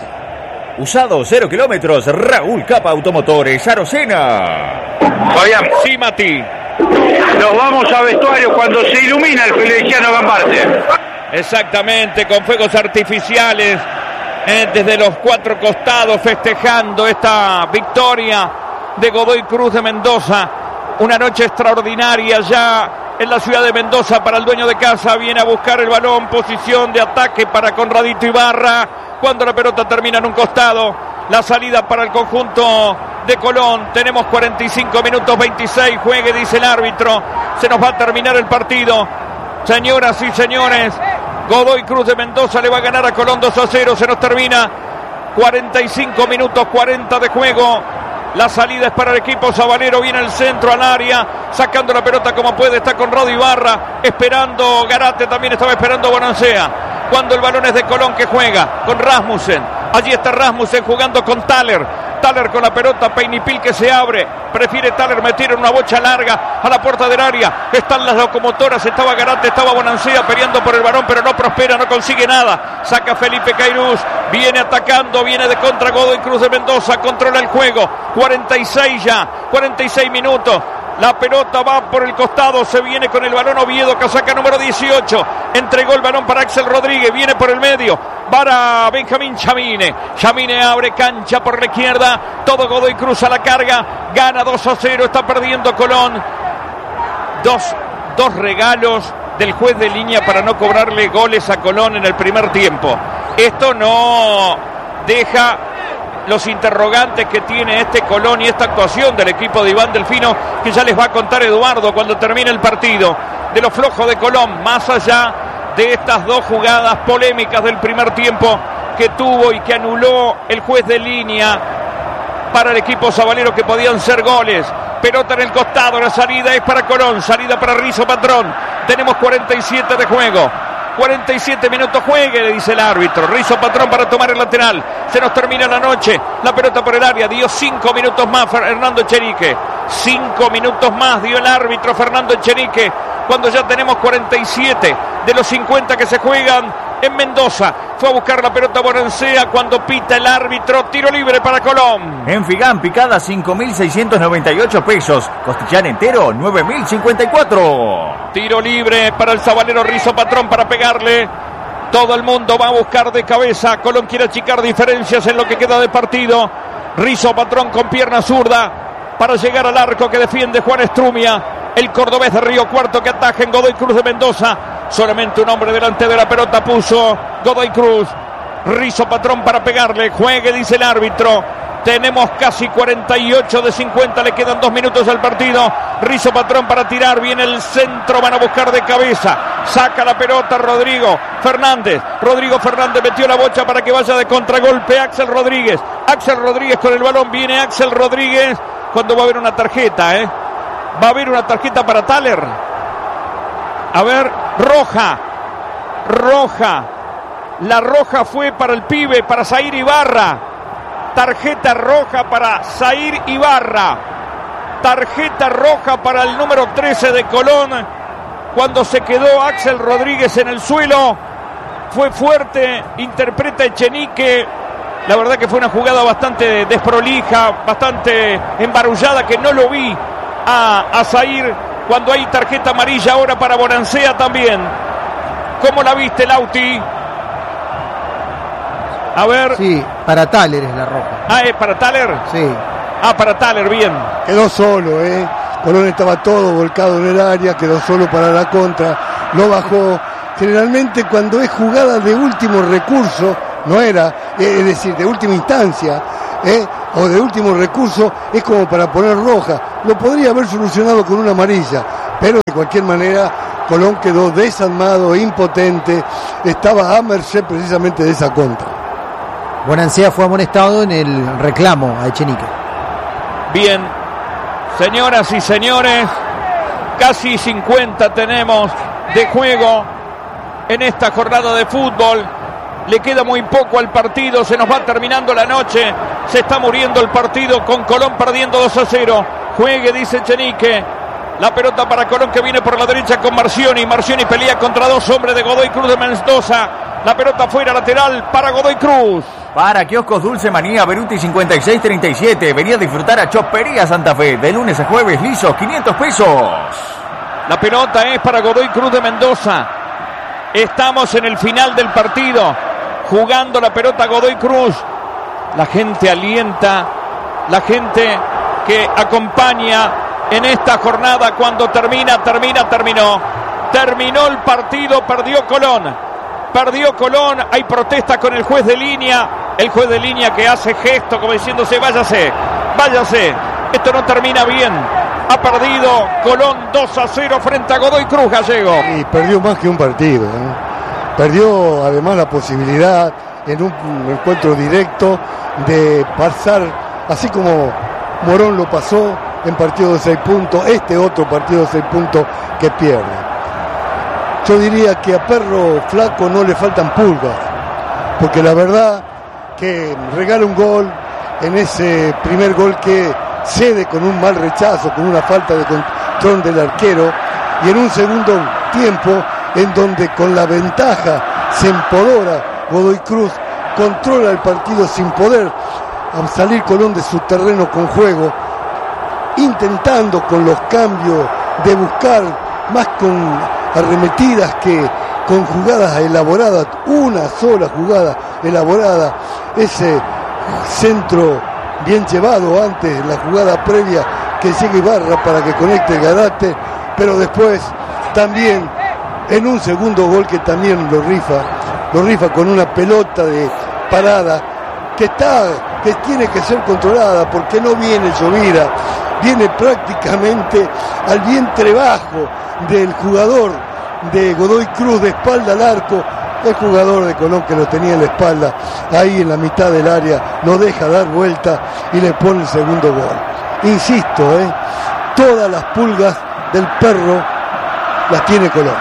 Usado cero kilómetros, Raúl Capa Automotores, Arocena. Fabián, Sí, Mati. nos vamos a vestuario cuando se ilumina el Feliciano Gambarte. Exactamente, con fuegos artificiales. Eh, desde los cuatro costados festejando esta victoria de Godoy Cruz de Mendoza. Una noche extraordinaria ya en la ciudad de Mendoza para el dueño de casa. Viene a buscar el balón, posición de ataque para Conradito Ibarra. Cuando la pelota termina en un costado, la salida para el conjunto de Colón. Tenemos cuarenta y cinco minutos veintiséis, juegue, dice el árbitro. Se nos va a terminar el partido. Señoras y señores, Godoy Cruz de Mendoza le va a ganar a Colón dos a cero. Se nos termina. cuarenta y cinco minutos, cuarenta de juego. La salida es para el equipo sabalero. Viene el centro al área, sacando la pelota como puede. Está con Rodi Ibarra, esperando Garate. También estaba esperando Bonancea. Cuando el balón es de Colón, que juega con Rasmussen. Allí está Rasmussen jugando con Thaler. Thaler con la pelota, Peinipil que se abre. Prefiere Thaler meter en una bocha larga a la puerta del área. Están las locomotoras, estaba Garate, estaba Bonancea peleando por el balón, pero no prospera, no consigue nada. Saca Felipe Cairús, viene atacando, viene de contra Godoy Cruz de Mendoza, controla el juego. cuarenta y seis ya, cuarenta y seis minutos. La pelota va por el costado, se viene con el balón Oviedo, casaca número dieciocho. Entregó el balón para Axel Rodríguez, viene por el medio para Benjamín Chamine. Chamine abre cancha por la izquierda, todo Godoy Cruz a la carga, gana dos a cero, está perdiendo Colón. Dos, dos regalos del juez de línea para no cobrarle goles a Colón en el primer tiempo. Esto no deja los interrogantes que tiene este Colón y esta actuación del equipo de Iván Delfino, que ya les va a contar Eduardo cuando termine el partido, de lo flojo de Colón, más allá de estas dos jugadas polémicas del primer tiempo que tuvo y que anuló el juez de línea para el equipo sabalero, que podían ser goles. Pelota en el costado, la salida es para Colón, salida para Rizo Patrón. Tenemos cuarenta y siete de juego. cuarenta y siete minutos, juegue, le dice el árbitro. Rizo Patrón para tomar el lateral. Se nos termina la noche. La pelota por el área. Dio cinco minutos más Fernando Echenique. Cinco minutos más dio el árbitro Fernando Echenique, cuando ya tenemos cuarenta y siete de los cincuenta que se juegan en Mendoza. Fue a buscar la pelota Bonancea cuando pita el árbitro. Tiro libre para Colón. En Figán, picada cinco mil seiscientos noventa y ocho pesos. Costillar entero, nueve mil cincuenta y cuatro. Tiro libre para el sabalero Rizo Patrón para pegarle. Todo el mundo va a buscar de cabeza. Colón quiere achicar diferencias en lo que queda de partido. Rizo Patrón con pierna zurda para llegar al arco que defiende Juan Estrumia, el cordobés de Río Cuarto, que ataja en Godoy Cruz de Mendoza. Solamente un hombre delante de la pelota puso Godoy Cruz. Rizo Patrón para pegarle. Juegue, dice el árbitro. Tenemos casi cuarenta y ocho de cincuenta, le quedan dos minutos al partido. Rizo Patrón para tirar, viene el centro, van a buscar de cabeza. Saca la pelota Rodrigo Fernández. Rodrigo Fernández metió la bocha para que vaya de contragolpe Axel Rodríguez. Axel Rodríguez con el balón, viene Axel Rodríguez. Cuando va a haber una tarjeta, ¿eh? Va a haber una tarjeta para Thaler. A ver, roja. Roja. La roja fue para el pibe, para Zair Ibarra. Tarjeta roja para Zair Ibarra. Tarjeta roja para el número trece de Colón. cuando se quedó Axel Rodríguez en el suelo. Fue fuerte, interpreta Echenique. La verdad que fue una jugada bastante desprolija, bastante embarullada, que no lo vi a, a Zaire cuando hay tarjeta amarilla ahora para Bonancea también. ¿Cómo la viste, Lauti? A ver. Sí, para Thaler es la roja. Ah, ¿es para Thaler? Sí. Ah, para Thaler, bien. Quedó solo, ¿eh? Colón estaba todo volcado en el área, quedó solo para la contra, lo bajó. Generalmente cuando es jugada de último recurso, no era, eh, es decir, de última instancia, ¿eh? o de último recurso, es como para poner roja. Lo podría haber solucionado con una amarilla, pero de cualquier manera Colón quedó desarmado, impotente, estaba a merced precisamente de esa contra. Bonancea fue amonestado en el reclamo a Echenique. Bien, señoras y señores, casi cincuenta tenemos de juego en esta jornada de fútbol. Le queda muy poco al partido, se nos va terminando la noche, se está muriendo el partido con Colón perdiendo dos a cero. Juegue, dice Echenique. La pelota para Colón, que viene por la derecha con Marcioni. Marcioni pelea contra dos hombres de Godoy Cruz de Mendoza. La pelota fuera, lateral para Godoy Cruz. Para Kioscos Dulce Manía, Beruti cincuenta y seis treinta y siete. Venía a disfrutar a Chopería Santa Fe. De lunes a jueves, lisos, quinientos pesos. La pelota es para Godoy Cruz de Mendoza. Estamos en el final del partido. Jugando la pelota Godoy Cruz. La gente alienta. La gente que acompaña en esta jornada. Cuando termina, termina, terminó. Terminó el partido, perdió Colón. Perdió Colón, hay protesta con el juez de línea. El juez de línea que hace gesto como diciéndose, váyase, váyase. Esto no termina bien. Ha perdido Colón dos a cero frente a Godoy Cruz, Gallego. Y perdió más que un partido, ¿eh? Perdió además la posibilidad en un encuentro directo de pasar, así como Morón lo pasó en partido de seis puntos, este otro partido de seis puntos que pierde. Yo diría que a Perro Flaco no le faltan pulgas, porque la verdad que regala un gol en ese primer gol que cede con un mal rechazo, con una falta de control del arquero, y en un segundo tiempo en donde con la ventaja se empodora Godoy Cruz, controla el partido sin poder salir Colón de su terreno con juego, intentando con los cambios de buscar más con arremetidas que con jugadas elaboradas, una sola jugada elaborada, ese centro bien llevado antes, la jugada previa que llega Ibarra para que conecte el Garate, pero después también en un segundo gol que también lo rifa, lo rifa con una pelota de parada que está, que tiene que ser controlada porque no viene Llovira, viene prácticamente al vientre bajo del jugador de Godoy Cruz de espalda al arco. El jugador de Colón que lo tenía en la espalda, ahí en la mitad del área, no deja dar vuelta y le pone el segundo gol. Insisto, ¿eh? todas las pulgas del Perro las tiene Colón.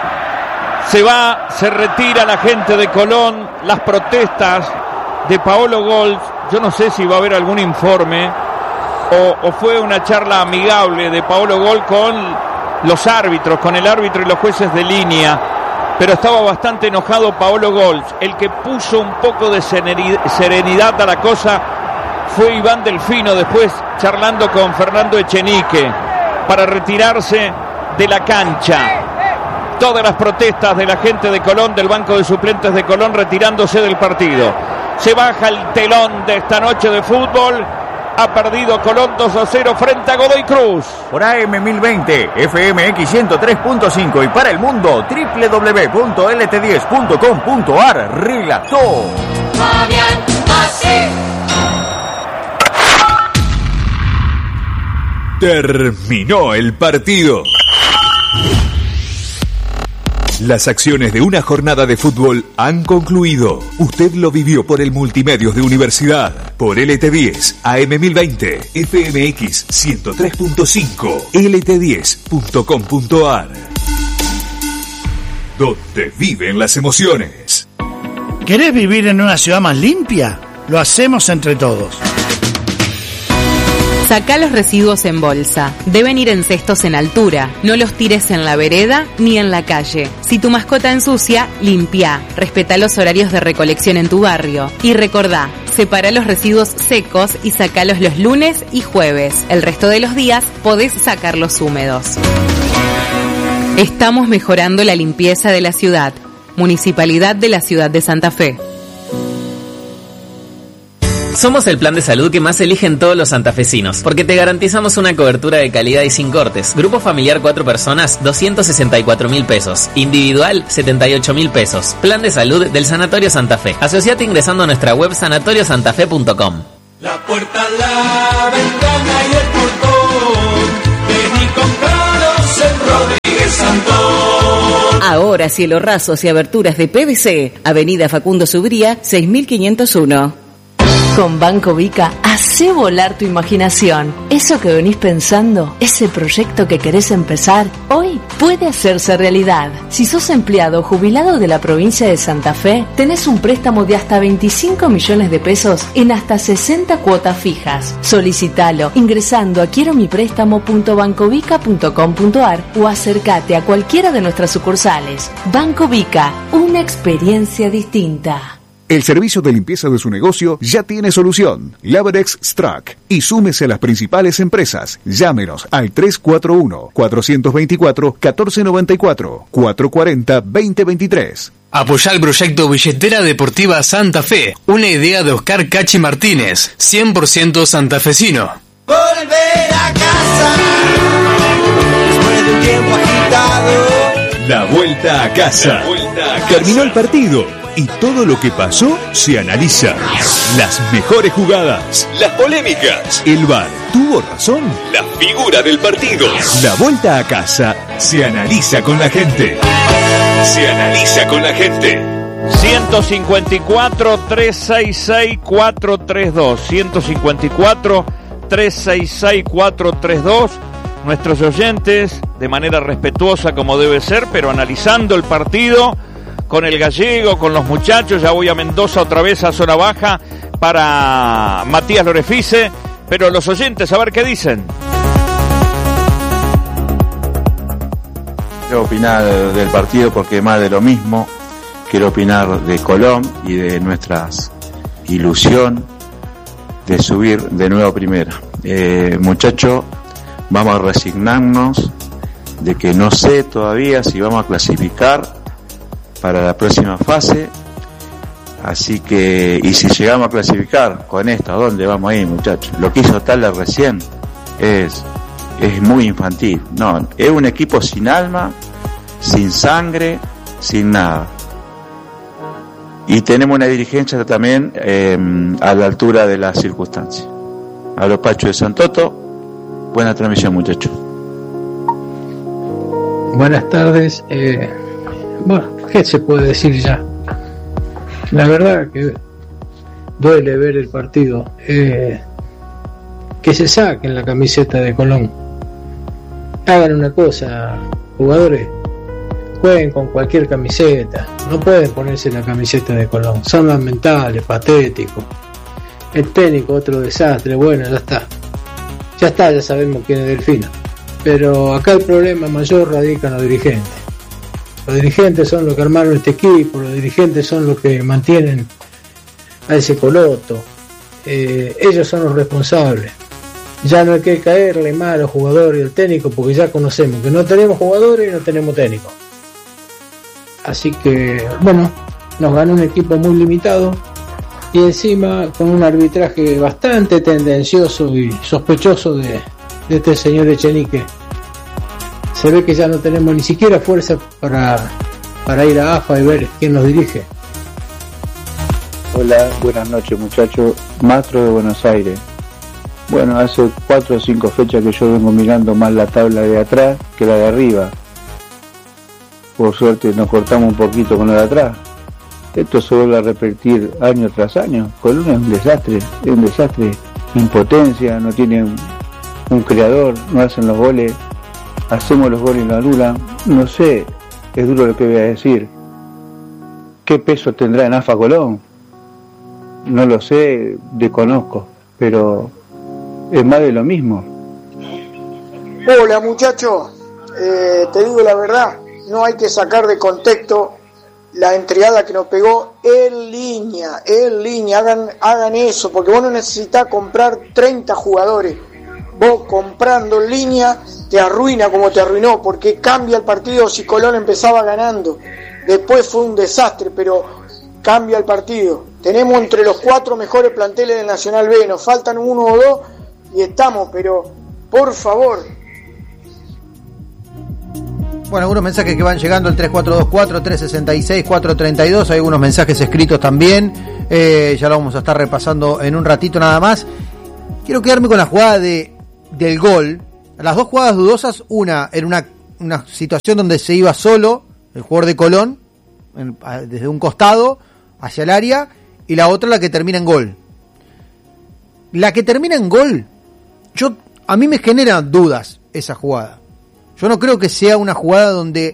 Se va, se retira la gente de Colón, las protestas de Paolo Golf. Yo no sé si va a haber algún informe o, o fue una charla amigable de Paolo Golf con los árbitros, con el árbitro y los jueces de línea, pero estaba bastante enojado Paolo Golf. El que puso un poco de serenidad a la cosa fue Iván Delfino, después charlando con Fernando Echenique para retirarse de la cancha. Todas las protestas de la gente de Colón, del banco de suplentes de Colón, retirándose del partido. Se baja el telón de esta noche de fútbol. Ha perdido Colón dos a cero frente a Godoy Cruz. Por A M mil veinte, F M X ciento tres punto cinco y para el mundo, doble u doble u doble u punto L T diez punto com punto A R. Relató Fabián Macé. Terminó el partido. Las acciones de una jornada de fútbol han concluido. Usted lo vivió por el Multimedios de Universidad, por L T diez, A M mil veinte, F M X ciento tres punto cinco, L T diez punto com punto A R. Donde viven las emociones. ¿Querés vivir en una ciudad más limpia? Lo hacemos entre todos. Sacá los residuos en bolsa. Deben ir en cestos en altura. No los tires en la vereda ni en la calle. Si tu mascota ensucia, limpia. Respeta los horarios de recolección en tu barrio. Y recordá, separa los residuos secos y sacalos los lunes y jueves. El resto de los días podés sacarlos húmedos. Estamos mejorando la limpieza de la ciudad. Municipalidad de la Ciudad de Santa Fe. Somos el plan de salud que más eligen todos los santafesinos, porque te garantizamos una cobertura de calidad y sin cortes. Grupo familiar cuatro personas, doscientos sesenta y cuatro mil pesos. Individual, setenta y ocho mil pesos. Plan de salud del Sanatorio Santa Fe. Asociate ingresando a nuestra web sanatorios santa fe punto com. La puerta, la ventana y el portón. Ven y compraros en Rodríguez Santón. Ahora cielo rasos y aberturas de P V C. Avenida Facundo Subría, seis mil quinientos uno. Con Banco Vica, hacé volar tu imaginación. Eso que venís pensando, ese proyecto que querés empezar, hoy puede hacerse realidad. Si sos empleado o jubilado de la provincia de Santa Fe, tenés un préstamo de hasta veinticinco millones de pesos en hasta sesenta cuotas fijas. Solicitalo ingresando a quiero mi préstamo punto bancovica punto com punto ar o acércate a cualquiera de nuestras sucursales. Banco Vica, una experiencia distinta. El servicio de limpieza de su negocio ya tiene solución. Laberex Strack. Y súmese a las principales empresas. Llámenos al tres cuatro uno, cuatro dos cuatro, uno cuatro nueve cuatro, cuatro cuatro cero, dos cero dos tres. Apoyá el proyecto Billetera Deportiva Santa Fe. Una idea de Oscar Cachi Martínez. cien por ciento santafesino. Volver a casa. Después de un tiempo agitado. La vuelta a casa. La vuelta a casa. Terminó el partido. Y todo lo que pasó se analiza. Las mejores jugadas, las polémicas. El V A R tuvo razón. La figura del partido. La vuelta a casa se analiza con la gente. Se analiza con la gente. ciento cincuenta y cuatro, trescientos sesenta y seis, cuatrocientos treinta y dos. ciento cincuenta y cuatro, trescientos sesenta y seis, cuatrocientos treinta y dos. Nuestros oyentes, de manera respetuosa como debe ser, pero analizando el partido con el gallego, con los muchachos. Ya voy a Mendoza otra vez a zona baja para Matías Lorefice, pero los oyentes, a ver qué dicen. Quiero opinar del partido porque más de lo mismo. Quiero opinar de Colón y de nuestra ilusión de subir de nuevo a primera. Eh, muchachos, vamos a resignarnos de que no sé todavía si vamos a clasificar para la próxima fase, así que, y si llegamos a clasificar con esto, ¿a dónde vamos a ir, muchachos? Lo que hizo Tala recién es, es muy infantil. No, es un equipo sin alma, sin sangre, sin nada. Y tenemos una dirigencia también eh, a la altura de las circunstancias. A los Pachos de Santoto, buena transmisión, muchachos. Buenas tardes. Eh, bueno, ¿qué se puede decir ya? La verdad que duele ver el partido. Eh, que se saquen la camiseta de Colón. Hagan una cosa, jugadores, jueguen con cualquier camiseta. No pueden ponerse la camiseta de Colón. Son lamentables, patéticos. El técnico, otro desastre. Bueno, ya está. Ya está, ya sabemos quién es Delfino. Pero acá el problema mayor radica en los dirigentes. Los dirigentes son los que armaron este equipo, los dirigentes son los que mantienen a ese coloto. Eh, ellos son los responsables. Ya no hay que caerle mal a los jugadores y al técnico porque ya conocemos que no tenemos jugadores y no tenemos técnico. Así que, bueno, nos ganó un equipo muy limitado y encima con un arbitraje bastante tendencioso y sospechoso de, de este señor Echenique. Se ve que ya no tenemos ni siquiera fuerza para, para ir a A F A y ver quién nos dirige. Hola, buenas noches muchachos. Mastro de Buenos Aires. Bueno, hace cuatro o cinco fechas que yo vengo mirando más la tabla de atrás que la de arriba. Por suerte nos cortamos un poquito con la de atrás. Esto se vuelve a repetir año tras año. Colón es un desastre, es un desastre. Impotencia, no tiene un, un creador, no hacen los goles. Hacemos los goles y lo anulan. No sé, es duro lo que voy a decir. ¿Qué peso tendrá en A F A Colón? No lo sé, desconozco, pero es más de lo mismo. Hola muchachos, eh, te digo la verdad, no hay que sacar de contexto la entregada que nos pegó en línea, en línea, hagan, hagan eso, porque vos no necesitas comprar treinta jugadores, vos comprando en línea te arruina como te arruinó, porque cambia el partido. Si Colón empezaba ganando, después fue un desastre, pero cambia el partido. Tenemos entre los cuatro mejores planteles del Nacional B, nos faltan uno o dos y estamos, pero por favor. Bueno, algunos mensajes que van llegando al tres cuatro dos cuatro, tres seis seis, cuatro tres dos, hay algunos mensajes escritos también, eh, ya lo vamos a estar repasando en un ratito nada más. Quiero quedarme con la jugada de, del gol, las dos jugadas dudosas, una en una, una situación donde se iba solo el jugador de Colón, en, desde un costado hacia el área, y la otra la que termina en gol. La que termina en gol, yo a mí me genera dudas esa jugada. Yo no creo que sea una jugada donde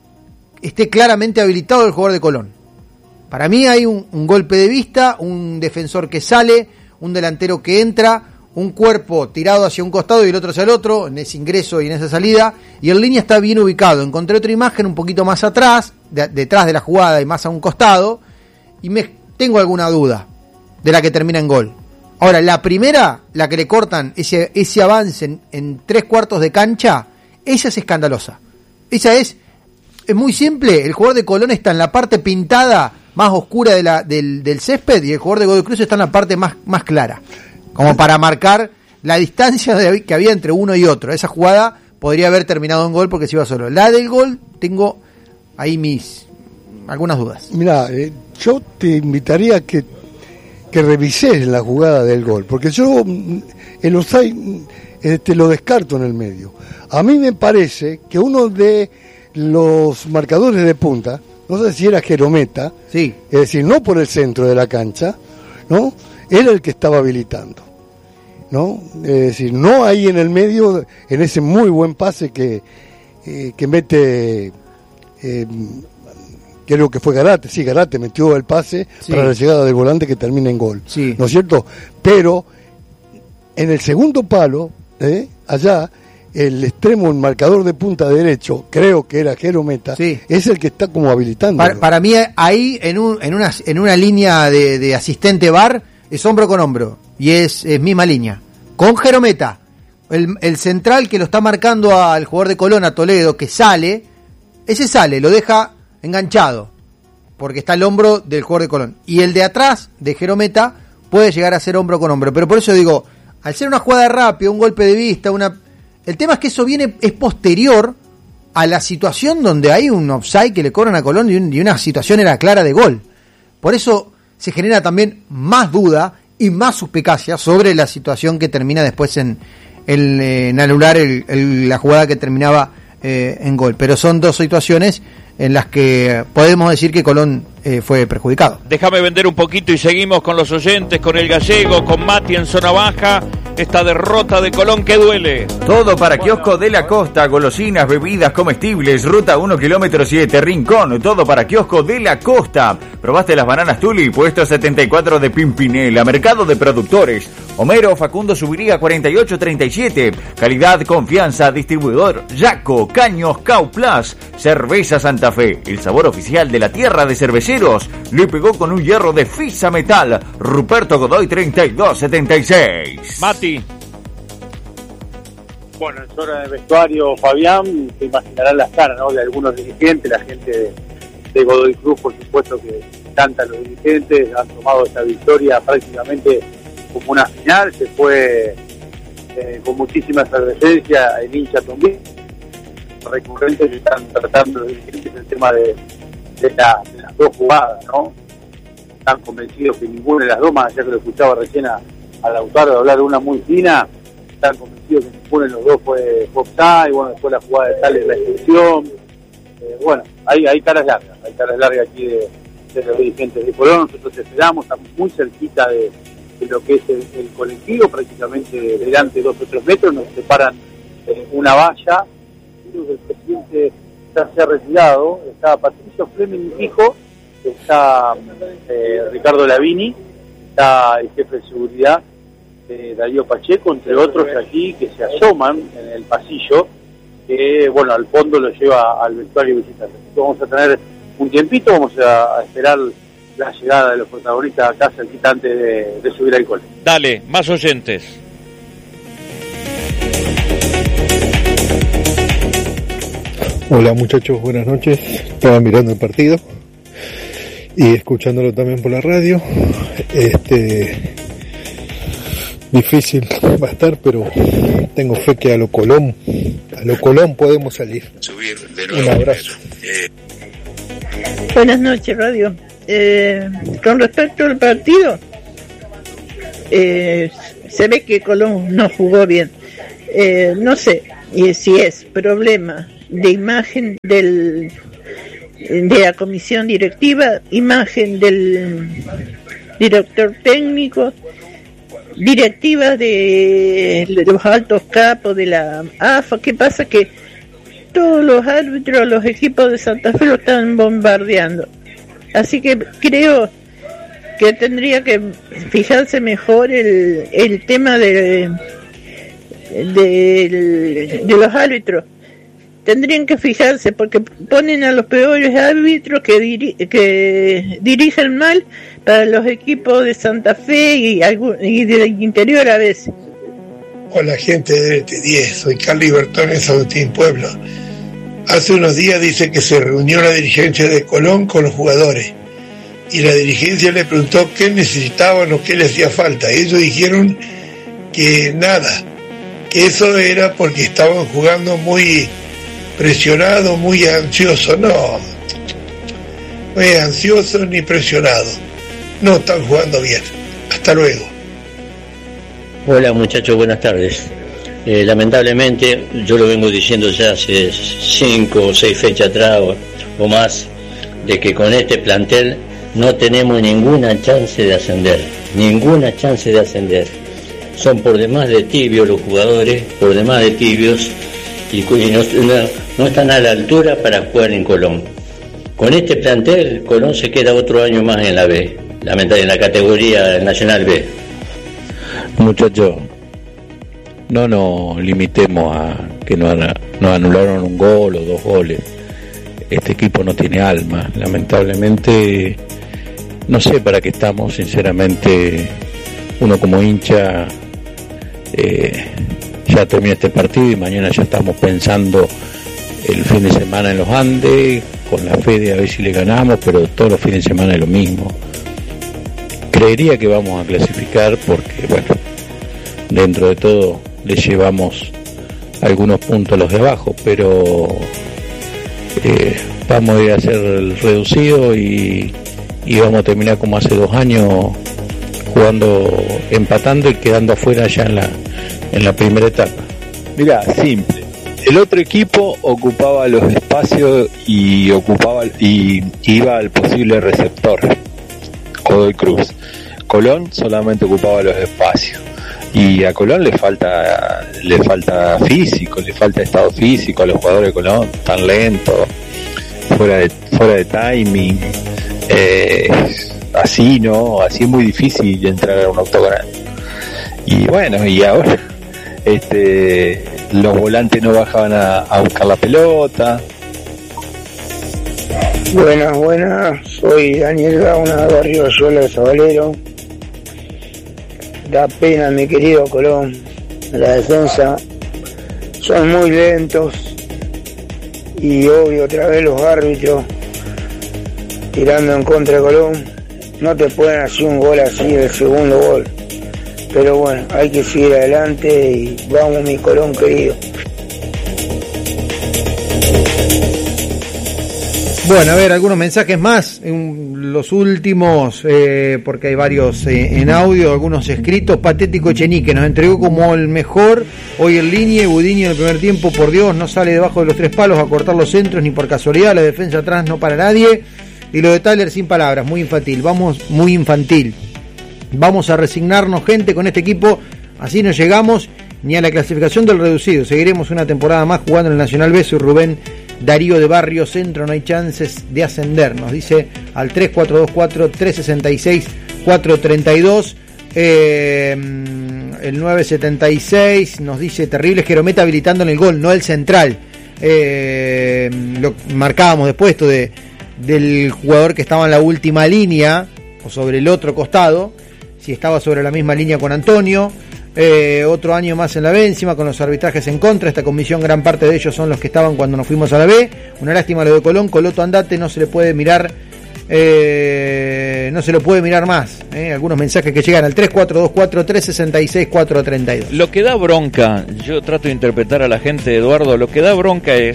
esté claramente habilitado el jugador de Colón. Para mí hay un, un golpe de vista, un defensor que sale, un delantero que entra, un cuerpo tirado hacia un costado y el otro hacia el otro, en ese ingreso y en esa salida, y el línea está bien ubicado. Encontré otra imagen un poquito más atrás, de, detrás de la jugada y más a un costado, y me tengo alguna duda de la que termina en gol. Ahora, la primera, la que le cortan ese, ese avance en, en tres cuartos de cancha, esa es escandalosa. Esa es, es muy simple. El jugador de Colón está en la parte pintada más oscura de la, del, del césped, y el jugador de Godoy Cruz está en la parte más, más clara, como para marcar la distancia de, que había entre uno y otro. Esa jugada podría haber terminado en gol porque se iba solo. La del gol, tengo ahí mis algunas dudas. Mirá, eh, yo te invitaría a que, que revises la jugada del gol, porque yo el offside eh, te lo descarto en el medio. A mí me parece que uno de los marcadores de punta, no sé si era Jerometa, sí, es decir, no por el centro de la cancha, ¿no? Era el que estaba habilitando, ¿no? Es decir, no ahí en el medio, en ese muy buen pase que, eh, que mete, eh, creo que fue Garate, sí, Garate metió el pase sí. para la llegada del volante que termina en gol, sí. ¿no es cierto? Pero en el segundo palo, ¿eh? allá, el extremo, el marcador de punta derecho, creo que era Jerometa, sí. es el que está como habilitando. Para, para mí ahí en un, en una en una línea de, de asistente V A R es hombro con hombro y es, es misma línea. Con Jerometa, el, el central que lo está marcando al jugador de Colón, a Toledo, que sale, ese sale, lo deja enganchado porque está el hombro del jugador de Colón. Y el de atrás de Jerometa puede llegar a ser hombro con hombro, pero por eso digo, al ser una jugada rápida, un golpe de vista, una el tema es que eso viene es posterior a la situación donde hay un offside que le cobran a Colón y, un, y una situación era clara de gol. Por eso se genera también más duda y más suspicacia sobre la situación que termina después en, en, en anular el, el, la jugada que terminaba eh, en gol. Pero son dos situaciones en las que podemos decir que Colón eh, fue perjudicado. Déjame vender un poquito y seguimos con los oyentes, con el gallego, con Mati en zona baja. Esta derrota de Colón que duele. Todo para Kiosco de la Costa, golosinas, bebidas, comestibles, ruta uno kilómetro siete, Rincón, todo para Kiosco de la Costa. ¿Probaste las bananas Tuli? Puesto setenta y cuatro de Pimpinela, mercado de productores. Homero Facundo Subiría cuarenta y ocho treinta y siete. Calidad, confianza, distribuidor Yaco, Caños, Cauplas, Cerveza Santa Fe, el sabor oficial de la tierra de cerveceros. Le pegó con un hierro de Fisa Metal. Ruperto Godoy treinta y dos setenta y seis. Mati. Bueno, en zona de vestuario, Fabián, se imaginarán las caras, ¿no?, de algunos dirigentes, la gente de, de Godoy Cruz, por supuesto que cantan los dirigentes, han tomado esta victoria prácticamente como una final, se fue eh, con muchísima efervescencia el hincha también, recurrentes que están tratando los dirigentes el tema de, de, la, de las dos jugadas, ¿no? Están convencidos que ninguna de las dos, más allá que lo escuchaba recién a, a Lautaro de hablar de una muy fina, están convencidos que ninguno de los dos fue offside, bueno, después la jugada de Sales la expulsión, eh, bueno, hay, hay caras largas, hay caras largas aquí de, de los dirigentes de Colón. Nosotros esperamos, estamos muy cerquita de, de lo que es el, el colectivo, prácticamente delante de dos o tres metros, nos separan eh, una valla, el presidente ya se ha retirado, está Patricio Fleming, hijo, está eh, Ricardo Lavini, está el jefe de seguridad, eh, Darío Pacheco, entre otros aquí que se asoman en el pasillo, que bueno, al fondo lo lleva al vestuario visitante. Vamos a tener un tiempito, vamos a, a esperar la llegada de los protagonistas acá cerquita antes de, de subir al cole. Dale, más oyentes. Hola muchachos, buenas noches. Estaba mirando el partido y escuchándolo también por la radio. Este difícil va a estar, pero tengo fe que a lo Colón, a lo Colón podemos salir. Subir de nuevo. Un abrazo. Buenas noches, radio. Eh, con respecto al partido, eh, se ve que Colón no jugó bien. Eh, no sé y si es problema de imagen del de la comisión directiva, imagen del director técnico, directiva de, de los altos capos de la A F A. ¿Qué pasa? Que todos los árbitros, los equipos de Santa Fe lo están bombardeando. Así que creo que tendría que fijarse mejor el, el tema de, de, de los árbitros. Tendrían que fijarse porque ponen a los peores árbitros que, diri que dirigen mal para los equipos de Santa Fe y, y del interior a veces. Hola gente de T diez, soy Carly Bertones, Agustín Pueblo. Hace unos días dice que se reunió la dirigencia de Colón con los jugadores y la dirigencia le preguntó qué necesitaban o qué les hacía falta. Ellos dijeron que nada, que eso era porque estaban jugando muy presionado, muy ansioso. No, no es ansioso ni presionado, no están jugando bien. Hasta luego. Hola muchachos, buenas tardes. Eh, lamentablemente, yo lo vengo diciendo ya hace cinco o seis fechas atrás o, o más, de que con este plantel no tenemos ninguna chance de ascender, ninguna chance de ascender. Son por demás de tibios los jugadores, por demás de tibios, y, y no, no, no están a la altura para jugar en Colón. Con este plantel, Colón se queda otro año más en la B, lamentablemente en la categoría Nacional B. Muchachos, no nos limitemos a que nos, nos anularon un gol o dos goles. Este equipo no tiene alma, lamentablemente. No sé para qué estamos, sinceramente. Uno como hincha eh, ya termina este partido y mañana ya estamos pensando el fin de semana en los Andes, con la fe de a ver si le ganamos, pero todos los fines de semana es lo mismo. Creería que vamos a clasificar porque, bueno, dentro de todo le llevamos algunos puntos a los de abajo, pero eh, vamos a ir a hacer el reducido y, y vamos a terminar como hace dos años jugando, empatando y quedando afuera ya en la, en la primera etapa. Mirá, simple. El otro equipo ocupaba los espacios y ocupaba y iba al posible receptor, Godoy Cruz. Colón solamente ocupaba los espacios. Y a Colón le falta le falta físico, le falta estado físico a los jugadores de Colón, tan lentos, fuera de fuera de timing, eh, así no, así es muy difícil entrar a un octogonal. Y bueno, y ahora este los volantes no bajaban a, a buscar la pelota. Buenas, buenas, soy Daniel Gauna, Barrio Yola de Sabalero. Da pena, mi querido Colón, la defensa son muy lentos y obvio otra vez los árbitros tirando en contra de Colón. No te pueden hacer un gol así, el segundo gol, pero bueno, hay que seguir adelante y vamos mi Colón querido. Bueno, a ver, algunos mensajes más, en los últimos, eh, porque hay varios eh, en audio, algunos escritos. Patético Chenique, nos entregó como el mejor hoy en línea. Budini en el primer tiempo, por Dios, no sale debajo de los tres palos a cortar los centros ni por casualidad. La defensa atrás no para nadie. Y lo de Tyler sin palabras, muy infantil, vamos, muy infantil. Vamos a resignarnos, gente, con este equipo, así no llegamos ni a la clasificación del reducido. Seguiremos una temporada más jugando en el Nacional B. Soy Rubén Darío de Barrio Centro, no hay chances de ascender, nos dice al tres cuatro dos cuatro, tres seis seis, cuatro tres dos. Eh, el nueve setenta y seis nos dice terrible Jerometa habilitando en el gol, no el central. Eh, lo marcábamos después esto de, del jugador que estaba en la última línea o sobre el otro costado, si estaba sobre la misma línea con Antonio. Eh, otro año más en la B encima con los arbitrajes en contra. Esta comisión, gran parte de ellos son los que estaban cuando nos fuimos a la B. Una lástima lo de Colón. Coloto andate, no se le puede mirar, eh, no se lo puede mirar más. Eh. Algunos mensajes que llegan al tres cuatro dos cuatro, tres seis seis, cuatro tres dos. Lo que da bronca, yo trato de interpretar a la gente, Eduardo, lo que da bronca es,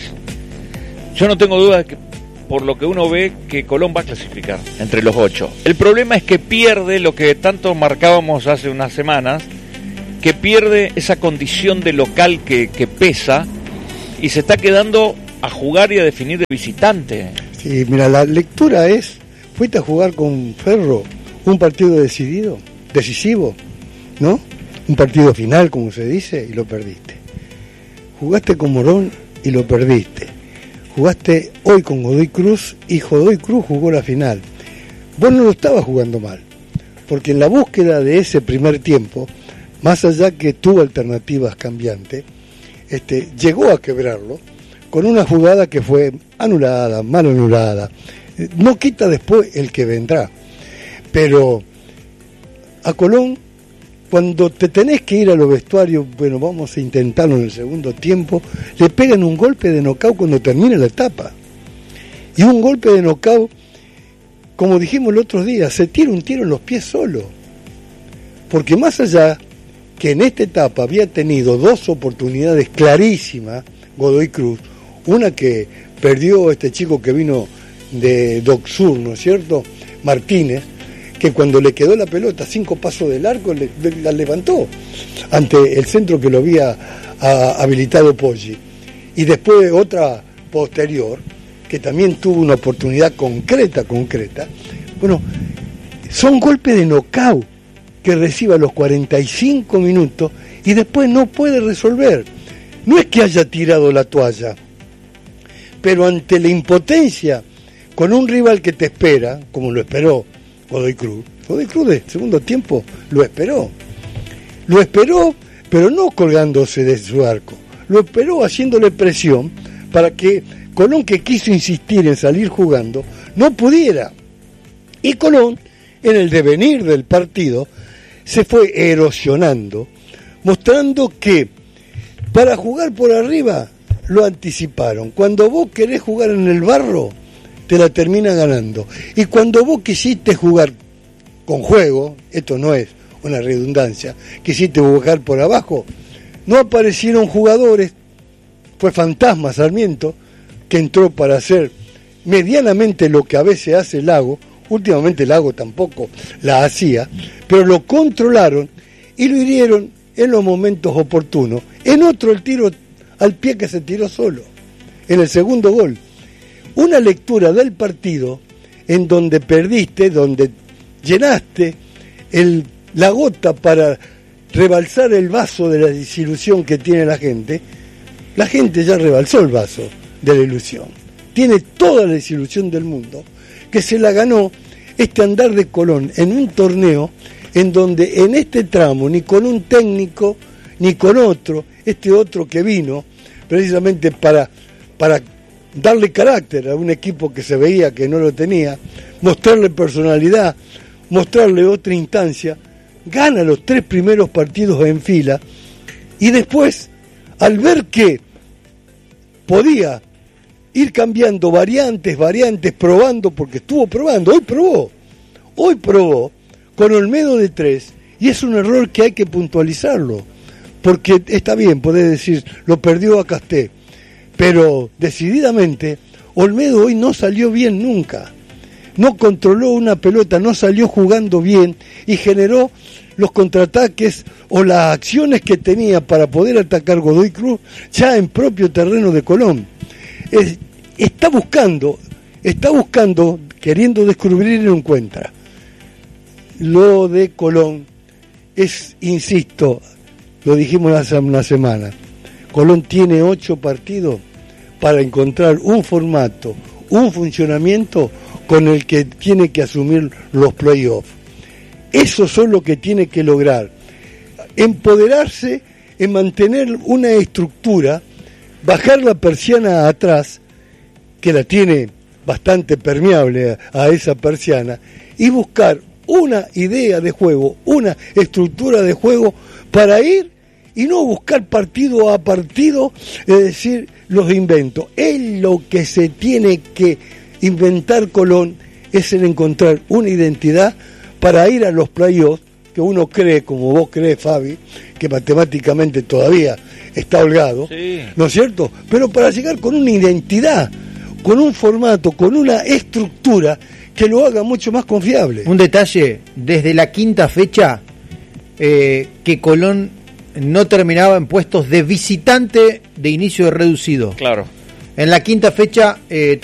yo no tengo duda de que por lo que uno ve que Colón va a clasificar entre los ocho. El problema es que pierde lo que tanto marcábamos hace unas semanas, que pierde esa condición de local que, que pesa y se está quedando a jugar y a definir de visitante. Sí, mira, la lectura es, fuiste a jugar con Ferro un partido decidido, decisivo, ¿no? Un partido final, como se dice, y lo perdiste. Jugaste con Morón y lo perdiste. Jugaste hoy con Godoy Cruz y Godoy Cruz jugó la final. Vos no lo estabas jugando mal, porque en la búsqueda de ese primer tiempo, más allá que tuvo alternativas cambiantes, este, llegó a quebrarlo con una jugada que fue anulada, mal anulada. No quita después el que vendrá. Pero a Colón, cuando te tenés que ir a los vestuarios, bueno, vamos a intentarlo en el segundo tiempo, le pegan un golpe de nocaut cuando termina la etapa. Y un golpe de nocaut, como dijimos el otro día, se tira un tiro en los pies solo. Porque más allá que en esta etapa había tenido dos oportunidades clarísimas, Godoy Cruz, una que perdió este chico que vino de Doc Sur, ¿no es cierto?, Martínez, que cuando le quedó la pelota cinco pasos del arco le, le, la levantó ante el centro que lo había a, habilitado Poggi, y después otra posterior que también tuvo una oportunidad concreta, concreta. Bueno, son golpes de nocaut que recibe a los cuarenta y cinco minutos y después no puede resolver. No es que haya tirado la toalla, pero ante la impotencia, con un rival que te espera, como lo esperó Godoy Cruz, Godoy Cruz de segundo tiempo lo esperó. Lo esperó, pero no colgándose de su arco. Lo esperó haciéndole presión para que Colón, que quiso insistir en salir jugando, no pudiera. Y Colón, en el devenir del partido, se fue erosionando, mostrando que para jugar por arriba lo anticiparon. Cuando vos querés jugar en el barro, te la termina ganando. Y cuando vos quisiste jugar con juego, esto no es una redundancia, quisiste jugar por abajo, no aparecieron jugadores, fue Fantasma Sarmiento, que entró para hacer medianamente lo que a veces hace Lago. Últimamente Lago tampoco la hacía, pero lo controlaron y lo hirieron en los momentos oportunos. En otro, el tiro al pie que se tiró solo, en el segundo gol. Una lectura del partido en donde perdiste, donde llenaste el, la gota para rebalsar el vaso de la desilusión que tiene la gente. La gente ya rebalsó el vaso de la ilusión. Tiene toda la desilusión del mundo, que se la ganó este andar de Colón en un torneo en donde en este tramo, ni con un técnico, ni con otro, este otro que vino precisamente para, para darle carácter a un equipo que se veía que no lo tenía, mostrarle personalidad, mostrarle otra instancia, gana los tres primeros partidos en fila y después, al ver que podía ir cambiando variantes, variantes, probando, porque estuvo probando, hoy probó, hoy probó con Olmedo de tres, y es un error que hay que puntualizarlo, porque está bien, podés decir, lo perdió a Casté, pero decididamente Olmedo hoy no salió bien nunca, no controló una pelota, no salió jugando bien y generó los contraataques o las acciones que tenía para poder atacar Godoy Cruz ya en propio terreno de Colón. Es, está buscando, está buscando, queriendo descubrir y no encuentra. Lo de Colón es, insisto, lo dijimos hace una semana, Colón tiene ocho partidos para encontrar un formato, un funcionamiento con el que tiene que asumir los playoffs. Eso son lo que tiene que lograr. empoderarse en mantener una estructura, bajar la persiana atrás, que la tiene bastante permeable a, a esa persiana, y buscar una idea de juego, una estructura de juego para ir y no buscar partido a partido, es decir, los inventos. Es lo que se tiene que inventar Colón, es el encontrar una identidad para ir a los playoffs, que uno cree, como vos crees, Fabi, que matemáticamente todavía está holgado, sí, ¿no es cierto? Pero para llegar con una identidad, con un formato, con una estructura que lo haga mucho más confiable. Un detalle, desde la quinta fecha, eh, que Colón no terminaba en puestos de visitante de inicio de reducido. Claro. En la quinta fecha eh,